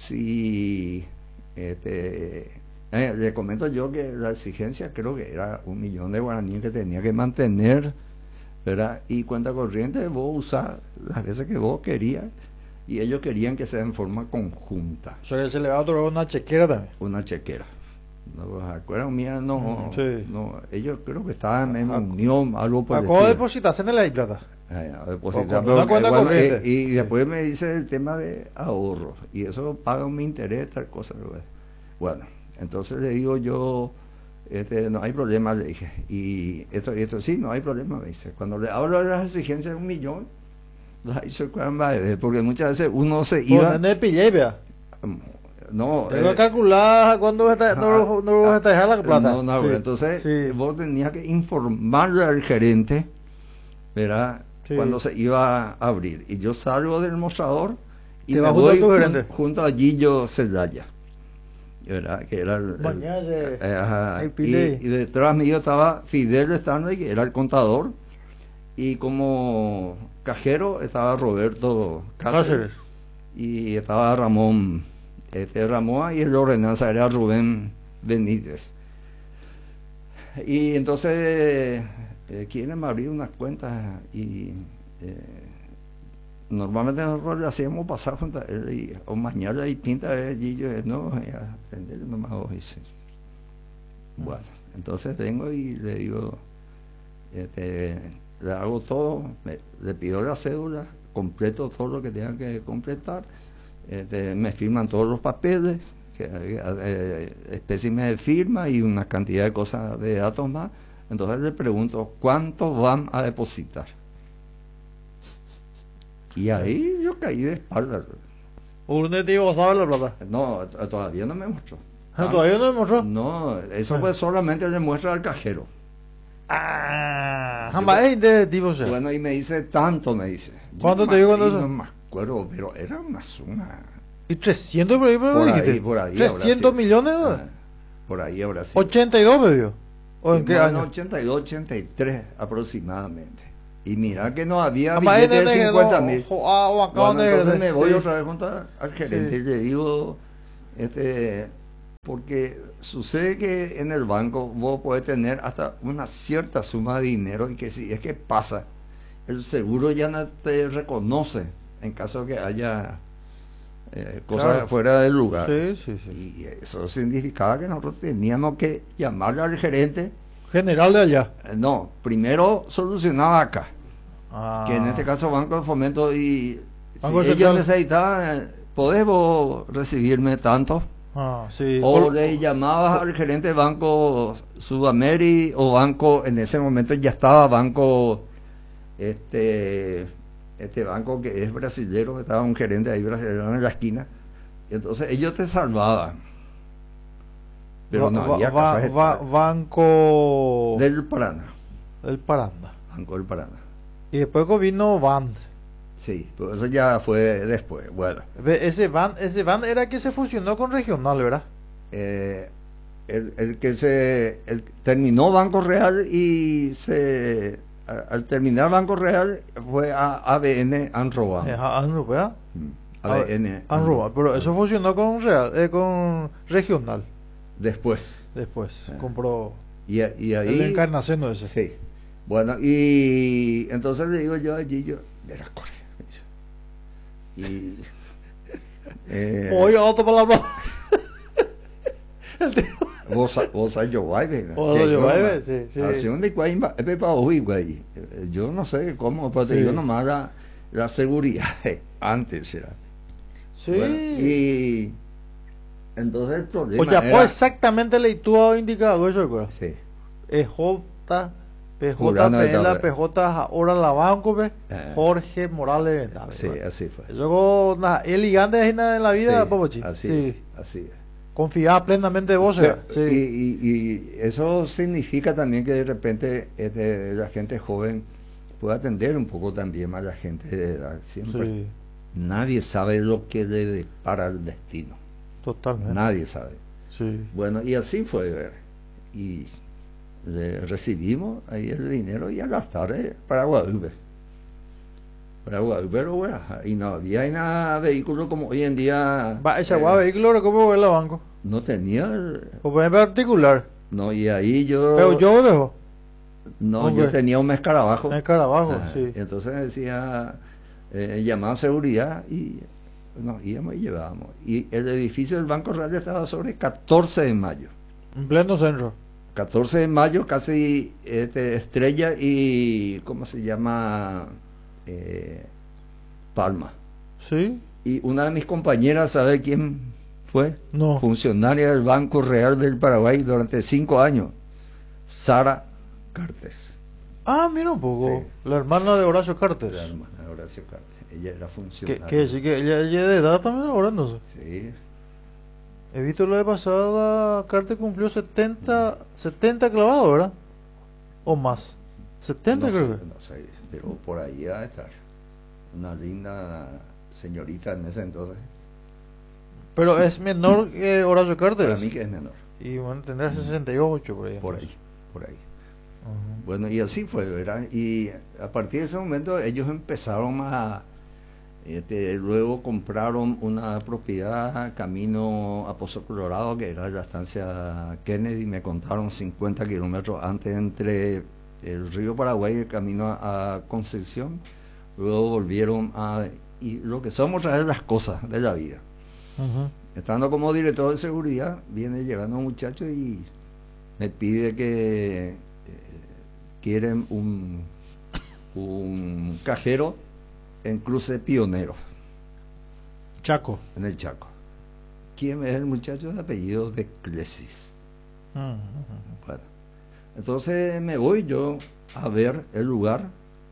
si este, eh, le comento yo que la exigencia creo que era un millón de guaraníes que tenía que mantener, ¿verdad? Y cuenta corriente vos usás las veces que vos querías y ellos querían que sea en forma conjunta, llama? O sea, que se le va a otorgar una chequera también. una chequera. No, ¿se acuerdan? Mía, no, Sí. no, ellos creo que estaban en Ah, unión, algo por el Acabo de estilo. depositarse en el I plata. Eh, a O depositar, con pero, una cuenta eh, bueno, corriente. eh, y después me dice el tema de ahorros y eso paga un interés, tal cosa. ¿verdad? Bueno, entonces le digo yo, este, no hay problema, le dije, y esto, y esto sí, no hay problema, me dice. Cuando le hablo de las exigencias de un millón, las hizo caramba, eh, porque muchas veces uno se iba, Ponen el pillé, vea. no, Tengo eh, que calcular cuándo está, no, no vas a dejar la plata. no, no, Sí, entonces sí. vos tenías que informarle al gerente, ¿verdad? Sí. Cuando se iba a abrir. Y yo salgo del mostrador y Te me vas junto voy a tu jun- gerente. junto a Gillo Celaya, ¿verdad? Que era el, el- Mañana se- eh, ajá, ahí y, pide. y detrás mío estaba Fidel Stanley, que era el contador, y como cajero estaba Roberto Cáceres, Cáceres. y estaba Ramón, este Ramón, y el ordenanza era Rubén Benítez. Y entonces eh, quieren abrir unas cuentas y eh, normalmente nosotros le hacíamos pasar junto a él y, o mañana y pinta y yo no, ya, atender nomás hoy sí. Bueno, entonces vengo y le digo, este, le hago todo, me- le pido la cédula, completo todo lo que tenga que completar, este, me firman todos los papeles, que, eh, eh, espécimen de firma y una cantidad de cosas de datos más. Entonces le pregunto, ¿cuánto van a depositar? Y ahí yo caí de espalda. ¿Urne te iba a saber la plata? No, t- todavía no me mostró. Ah, ¿todavía no demostró? No, eso pues solamente le muestra al cajero. Ah, jamás es de tipo, o sea. Bueno, y me dice tanto, me dice. Yo ¿Cuánto no te me- digo cuando y eso? No me acuerdo, pero era una suma. ¿Y trescientos por ahí, por, Por dijiste? ahí, por ahí. habrá ¿trescientos sido. millones? Ah, por ahí habrá sido. ¿ochenta y dos bebió? ¿O en qué Bueno, año? ochenta y dos, ochenta y tres aproximadamente. Y mira que no había Capaz billetes de de cincuenta mil. o- o- o acá Bueno, donde- entonces me voy sí. otra vez junto al gerente Sí. y le digo, este, porque sucede que en el banco vos podés tener hasta una cierta suma de dinero y que si es que pasa, el seguro ya no te reconoce en caso que haya eh, cosas Claro. fuera del lugar. Sí, sí, sí. Y eso significaba que nosotros teníamos que llamarle al gerente. General de allá. Eh, No, primero solucionaba acá, Ah. que en este caso Banco de Fomento, y Banco si ellos Central. necesitaban, eh, ¿podés vos recibirme tanto? Ah, sí. O Col- le llamabas al gerente de Banco Sudamérica o Banco, en ese momento ya estaba Banco, este, este banco que es brasilero, estaba un gerente ahí brasilero en la esquina, y entonces ellos te salvaban. Pero no va- había va- casos va- estables. Banco Del Paraná, del Paranda. Banco del Paraná. Y después vino Band. Sí, pero eso ya fue después. Bueno, Ve, Ese Band, ese Band era el que se fusionó con Regional, ¿verdad? eh, el, el que se el- terminó Banco Real y se a- al terminar Banco Real fue a A B N Anroba. Eh, Anru, ¿verdad? A B N Anruba, pero eso fusionó con Real, eh, con Regional. después. Después Ah. compró Y, a- y ahí el Encarnación ese. sí. Bueno, y entonces le digo yo allí, yo, era corre. me dice. Y eh, Oiga, otra palabra. vos sa- vos sabés yo guay, ¿verdad? Vos Que sabés yo yo guay, nomás- sí, sí. Así donde guay, imba- es pa' oír, güey. Eh, yo no sé cómo, pero te Sí. digo nomás la, la seguridad antes era. Sí. Bueno, y entonces el problema Oye, era, pues exactamente le tuvo indicado eso, ¿verdad? sí, E J, P J, Jurando de P L, tabla. P J, ahora la banco, ve, Eh. Jorge Morales Vendavel, sí, ¿verdad? así fue. Eso con na- el gigante de en la vida, Sí, Popochi. así, Sí. así es. Confiaba plenamente en vos, Pero- ¿verdad? Sí. y, y- y eso significa también que de repente este, la gente joven puede atender un poco también a la gente de edad. Siempre Sí, nadie sabe lo que le depara el destino. totalmente. Nadie sabe. Sí. Bueno, y así fue. ¿verdad? Y le recibimos ahí el dinero y a las tardes para Guadalupe. Para Guadalupe, pero bueno, y no había nada vehículo como hoy en día. Va, esa eh, guava vehículo lo compro en la banco. no tenía. el- O pueden ver particular. No, y ahí yo. Pero yo dejo. No, Ok. yo tenía un escarabajo. En el carabajo, Ah, sí. y entonces decía, eh, llamaba a seguridad y nos íbamos y llevábamos. Y el edificio del Banco Real estaba sobre catorce de mayo. En pleno centro. catorce de mayo, casi este, Estrella y, ¿cómo se llama? Eh, Palma. Sí. Y una de mis compañeras, ¿sabe quién fue? No. Funcionaria del Banco Real del Paraguay durante cinco años. Sara Cartes. Ah, mira un poco. Sí. La hermana de Horacio Cartes. La hermana de Horacio Cartes. Ella era Que, funcionaria. que sí, que ella, ella de edad también ahora no sé. Sí. He visto la de pasada, Cartes cumplió setenta, setenta clavados, ¿verdad? O más. setenta no, creo sé, que. no sé, pero por ahí va a estar. Una linda señorita en ese entonces. Pero es menor que Horacio Cartes. Para mí que es menor. Y bueno, tendrá sesenta y ocho por ahí. Por ahí, por ahí. Ajá. Bueno, y así fue, ¿verdad? Y a partir de ese momento ellos empezaron a... Este, luego compraron una propiedad camino a Pozo Colorado, que era la estancia Kennedy, me contaron cincuenta kilómetros antes entre el río Paraguay y el camino a, a Concepción. Luego volvieron a... Y lo que somos traer las cosas de la vida. Ajá. Estando como director de seguridad, viene llegando un muchacho y me pide que eh, quieren un, un cajero en Cruce Pionero, Chaco. en el Chaco. ¿Quién es el muchacho de apellido de Clesis? Ajá. Bueno, entonces me voy yo a ver el lugar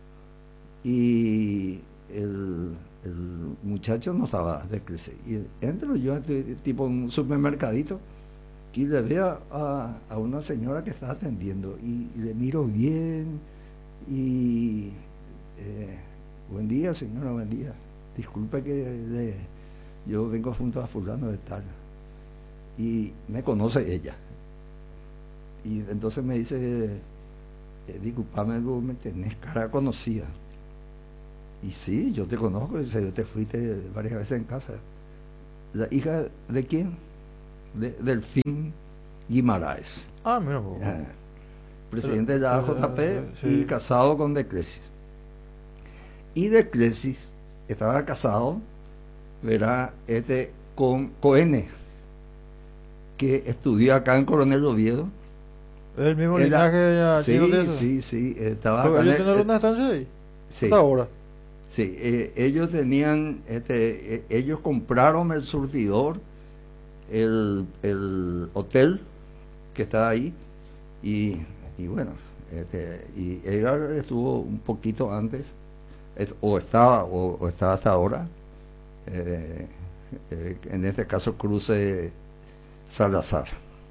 y el, el muchacho no estaba de Clesis. Y entro yo a este tipo un supermercadito y le veo a, a una señora que está atendiendo y, y le miro bien y eh, buen día señora, buen día, disculpe que le, yo vengo junto a fulano de tal, y me conoce ella y entonces me dice eh, disculpame, vos me tenés cara conocida. Y sí, yo te conozco, dice, yo te fuiste varias veces en casa. ¿La hija de quién? De, Delfín Guimaraes. Ah, mira. Vos. Eh, presidente de la A J P Sí. y casado con De Clesis. Y De Clesis estaba casado, verá, este, con Coene, que estudió acá en Coronel Oviedo. El mismo Era- linaje ya sí, chino de eso. sí, sí, estaba Porque acá en ellos el- tienen una estancia ahí. sí, Hasta ahora. sí, eh, ellos tenían, este, eh, ellos compraron el surtidor, el, el hotel que está ahí, y, y bueno, este, y Edgar estuvo un poquito antes, es- o estaba, o, o está hasta ahora, eh, eh, en este caso Cruce Salazar.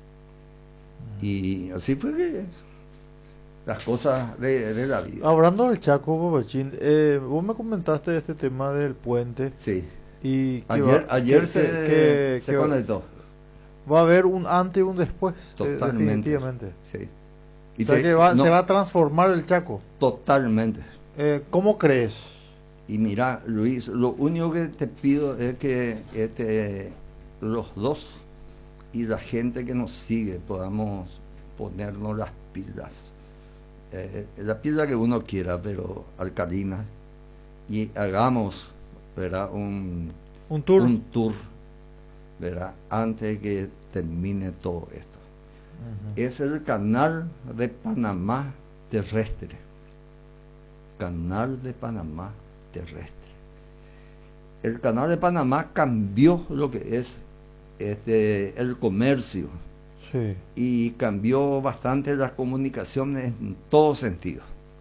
Y así fue que las cosas de, de la vida. Hablando del Chaco, Bobachín, eh, vos me comentaste de este tema del puente Sí. y que Ayer, va, ayer que- se, que- se que conectó. va a haber un antes y un después, eh, Totalmente. definitivamente. Sí. O sea te- que va- no, se va a transformar el Chaco. totalmente. Eh, ¿Cómo crees? Y mira, Luis, lo único que te pido es que este, los dos y la gente que nos sigue podamos ponernos las pilas. Eh, la pila que uno quiera, pero alcalina. Y hagamos, ¿verdad? Un, Un tour. un tour, ¿verdad? Antes que termine todo esto. Ujú. Es el canal de Panamá terrestre. Canal de Panamá terrestre. El canal de Panamá cambió lo que es este, el comercio Sí. y cambió bastante las comunicaciones en todo sentido.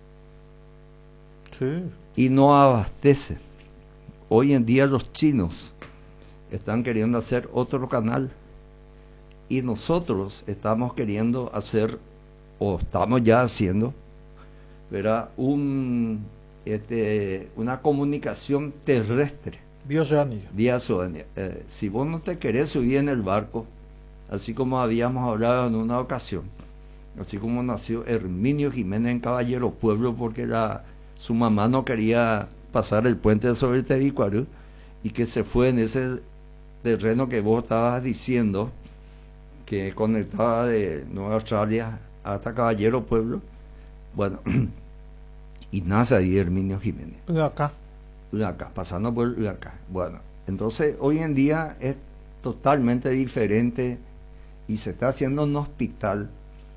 Sí. Y no abastece. Hoy en día los chinos están queriendo hacer otro canal y nosotros estamos queriendo hacer, o estamos ya haciendo, ¿verdad? Un, este, una comunicación terrestre Bioceánica. vía Soenia. Eh, si vos no te querés subir en el barco, así como habíamos hablado en una ocasión, así como nació Herminio Jiménez en Caballero Pueblo porque la, su mamá no quería pasar el puente sobre el Tebicuarú y que se fue en ese terreno que vos estabas diciendo que conectaba de Nueva Australia hasta Caballero Pueblo. Bueno, y nace ahí Herminio Jiménez. Acá. Acá, pasando por acá. Bueno, entonces hoy en día es totalmente diferente y se está haciendo un hospital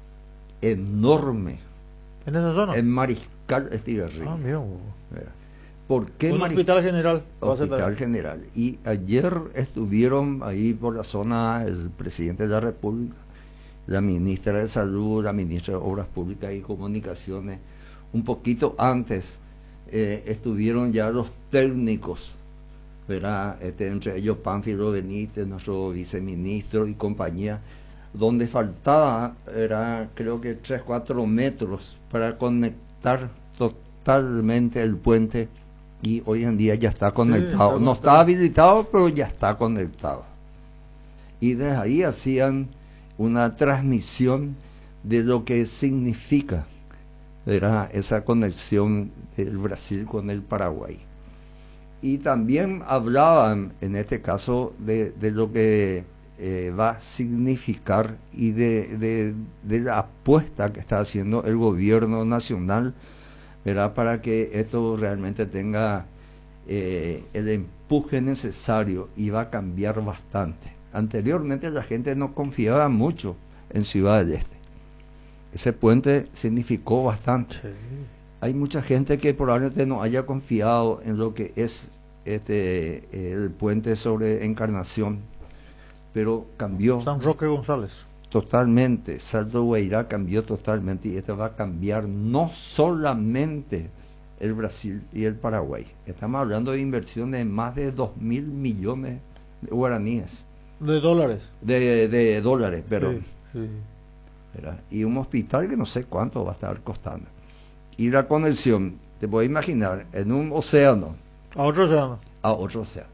enorme En esa zona. en Mariscal Estigarribia. Ah, mira. vos. ¿Verdad? ¿Por qué Un Mariscal? hospital general. va a ser Hospital también. General. Y ayer estuvieron ahí por la zona el presidente de la República, la ministra de Salud, la ministra de Obras Públicas y Comunicaciones. Un poquito antes eh, estuvieron ya los técnicos, ¿verdad? Este, entre ellos Pánfilo Benítez, nuestro viceministro y compañía, donde faltaba, era creo que tres, cuatro metros para conectar totalmente el puente y hoy en día ya está conectado. está No conectado. está habilitado, pero ya está conectado. Y desde ahí hacían una transmisión de lo que significa, ¿verdad? Esa conexión del Brasil con el Paraguay. Y también hablaban, en este caso, de, de lo que eh, va a significar y de, de, de la apuesta que está haciendo el gobierno nacional, ¿verdad? Para que esto realmente tenga eh, el empuje necesario y va a cambiar bastante. Anteriormente la gente no confiaba mucho en Ciudad del Este. Ese puente significó bastante. Sí. Hay mucha gente que probablemente no haya confiado en lo que es este el puente sobre Encarnación, pero cambió San Roque González. totalmente. Salto Guairá cambió totalmente y esto va a cambiar no solamente el Brasil y el Paraguay. Estamos hablando de inversiones de más de dos mil millones de guaraníes, De dólares. de, de dólares, pero Sí, sí. ¿verdad? Y un hospital que no sé cuánto va a estar costando. Y la conexión, te puedes imaginar, en un océano A otro océano. a otro océano.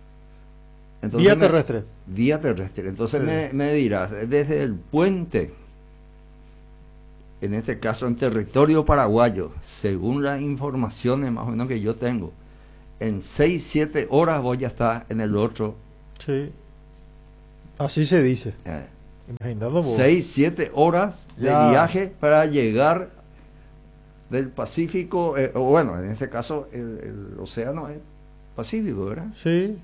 Vía me- terrestre. Vía terrestre. Entonces Sí. me, me dirás, desde el puente en este caso en territorio paraguayo, según las informaciones más o menos que yo tengo, en seis, siete horas voy a estar en el otro. Sí. Así se dice. Eh, Imaginando vos. seis, siete horas de Ya. viaje para llegar del Pacífico, eh, o bueno, en este caso el, el océano es Pacífico, ¿verdad? Sí.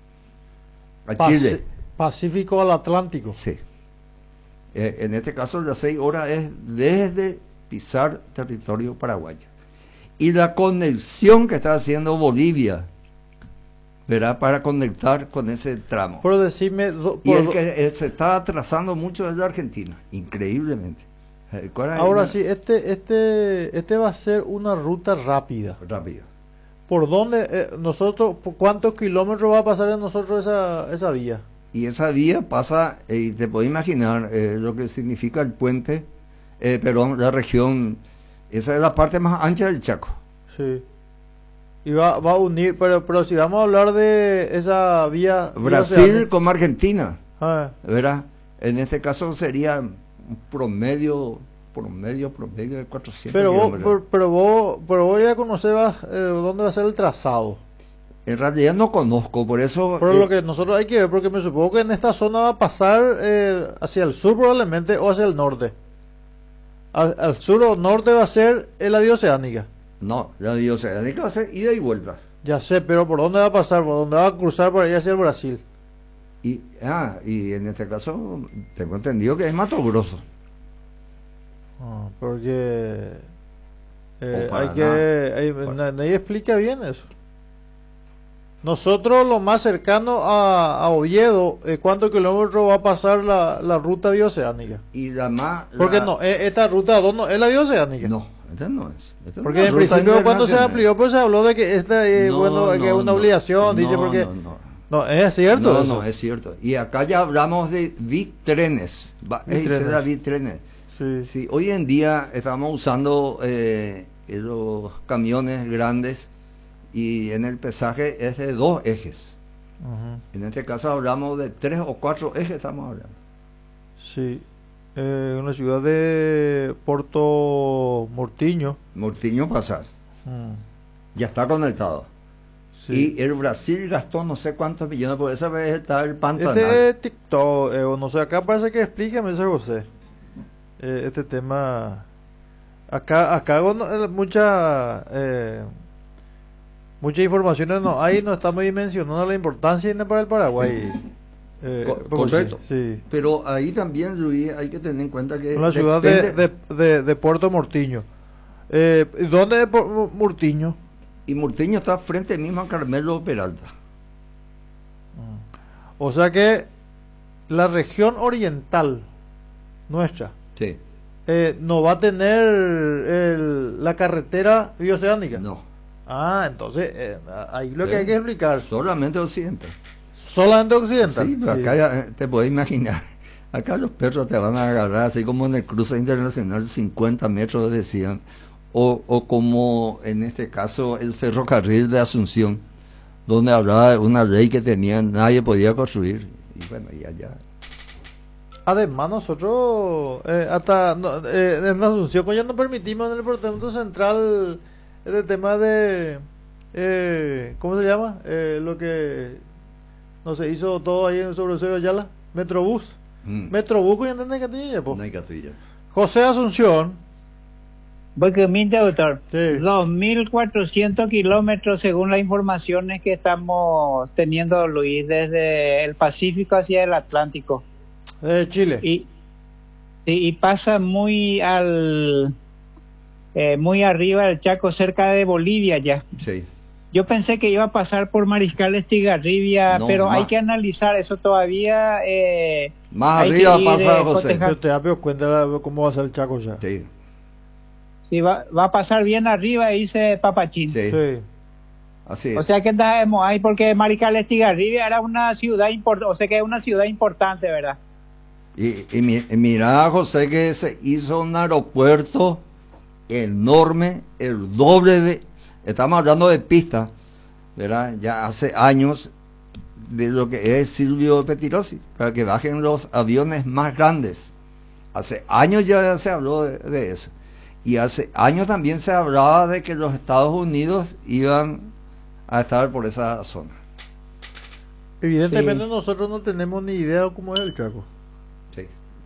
A Paci- Chile. Pacífico al Atlántico. Sí. Eh, en este caso las seis horas es desde pisar territorio paraguayo. Y la conexión que está haciendo Bolivia, ¿verdad? Para conectar con ese tramo. Pero decime, do- Y por el do- que eh, se está atrasando mucho es la Argentina, increíblemente. Eh, ¿cuál es ahora una- sí, este, este, este va a ser una ruta rápida. Rápido. ¿Por dónde eh, nosotros, por cuántos kilómetros va a pasar en nosotros esa, esa vía? Y esa vía pasa, eh, y te puedes imaginar eh, lo que significa el puente, eh, perdón, la región, esa es la parte más ancha del Chaco. Sí. Y va, va a unir, pero, pero si vamos a hablar de esa vía... vía Brasil oceánica- como Argentina, Ah, ¿verdad? En este caso sería un promedio, promedio, promedio de cuatrocientos pero, vos, kilómetros. pero, pero vos, pero vos ya conocés va- eh, dónde va a ser el trazado. En realidad no conozco, por eso... Pero eh, lo que nosotros hay que ver, porque me supongo que en esta zona va a pasar eh, hacia el sur probablemente o hacia el norte. Al, al sur o norte va a ser en la vía oceánica. No, la bioceánica va a ser ida y vuelta. Ya sé, pero ¿por dónde va a pasar? ¿Por dónde va a cruzar por ahí hacia el Brasil? Y, ah, y en este caso tengo entendido que es Mato Grosso. Ah, porque eh, O hay Paraná. que hay- na- nadie explica bien eso. Nosotros lo más cercano a, a Oviedo, eh, ¿cuántos kilómetros va a pasar la, la ruta bioceánica? Y la más... Porque la- no, eh, esta ruta dos no es la bioceánica. No, esta no es. Esta es Porque una en ruta principio cuando se internacional. amplió pues se habló de que esta eh, No, bueno que es no, una no. obligación, dice No, porque no, no. no, es cierto No, eso. no, es cierto. Y acá ya hablamos de bitrenes. Va- ey, Bitrenes. será bitrenes. Sí. Sí, hoy en día estamos usando eh, los camiones grandes y en el pesaje es de dos ejes. Ujú. En este caso hablamos de tres o cuatro ejes, estamos hablando. Sí. Eh, en la ciudad de Puerto Mortiño. Mortiño pasar, Mm, ya está conectado. sí. Y el Brasil gastó no sé cuántos millones, por esa vez está el Pantanal. Este es TikTok, eh, o no sé, acá parece que explícame ese José. Eh, este tema. Acá, acá bueno, eh, mucha eh, muchas informaciones no hay, no estamos dimensionando la importancia para el Paraguay. Eh, Co- porque correcto. sí, sí. Pero ahí también, Luis, hay que tener en cuenta que... En la ciudad de, depende- de, de, de Puerto Mortiño. Eh, ¿Dónde es Pu- Mortiño? Y Mortiño está frente mismo a Carmelo Peralta. O sea que la región oriental nuestra Sí. eh, no va a tener el- la carretera bioceánica. No, Ah, entonces eh, ahí lo que Sí. hay que explicar. solamente occidental. Solamente occidental. Sí, pero Sí. acá ya, eh, te puedes imaginar. Acá los perros te van a agarrar, así como en el cruce internacional, cincuenta metros decían. O, o como en este caso el ferrocarril de Asunción, donde hablaba de una ley que tenían, nadie podía construir. Y bueno, y allá. Además nosotros eh, hasta no, eh, en Asunción ya no permitimos en el Departamento Central el tema de eh, ¿cómo se llama? Eh, lo que no se hizo todo ahí en sobre Eusebio Ayala, Metrobús. Mm, Metrobús que ya entendés que tiene, po. no hay Castilla. José Asunción. Porque mi doctor, Sí. dos mil cuatrocientos kilómetros según las informaciones que estamos teniendo, Luis, desde el Pacífico hacia el Atlántico. De Chile. Y, sí, y pasa muy al eh, muy arriba del Chaco, cerca de Bolivia ya. Sí. Yo pensé que iba a pasar por Mariscal Estigarribia, No, pero hay más. que analizar eso todavía. Eh, Más hay arriba que ir, pasa eh, José. cotejar. Yo te hablo cuenta de cómo va a ser el Chaco ya. Sí, Sí, va, va a pasar bien arriba, dice Papachín. sí, Sí. así es. O sea que andamos ahí porque Mariscal Estigarribia era una ciudad importante, o sea que es una ciudad importante, ¿verdad? Y, y, mi- y mira, José, que se hizo un aeropuerto enorme, el doble de... Estamos hablando de pistas, ¿verdad? Ya hace años de lo que es Silvio Petirosi, para que bajen los aviones más grandes. Hace años ya se habló de, de eso. Y hace años también se hablaba de que los Estados Unidos iban a estar por esa zona. Evidentemente Sí. nosotros no tenemos ni idea de cómo es el Chaco.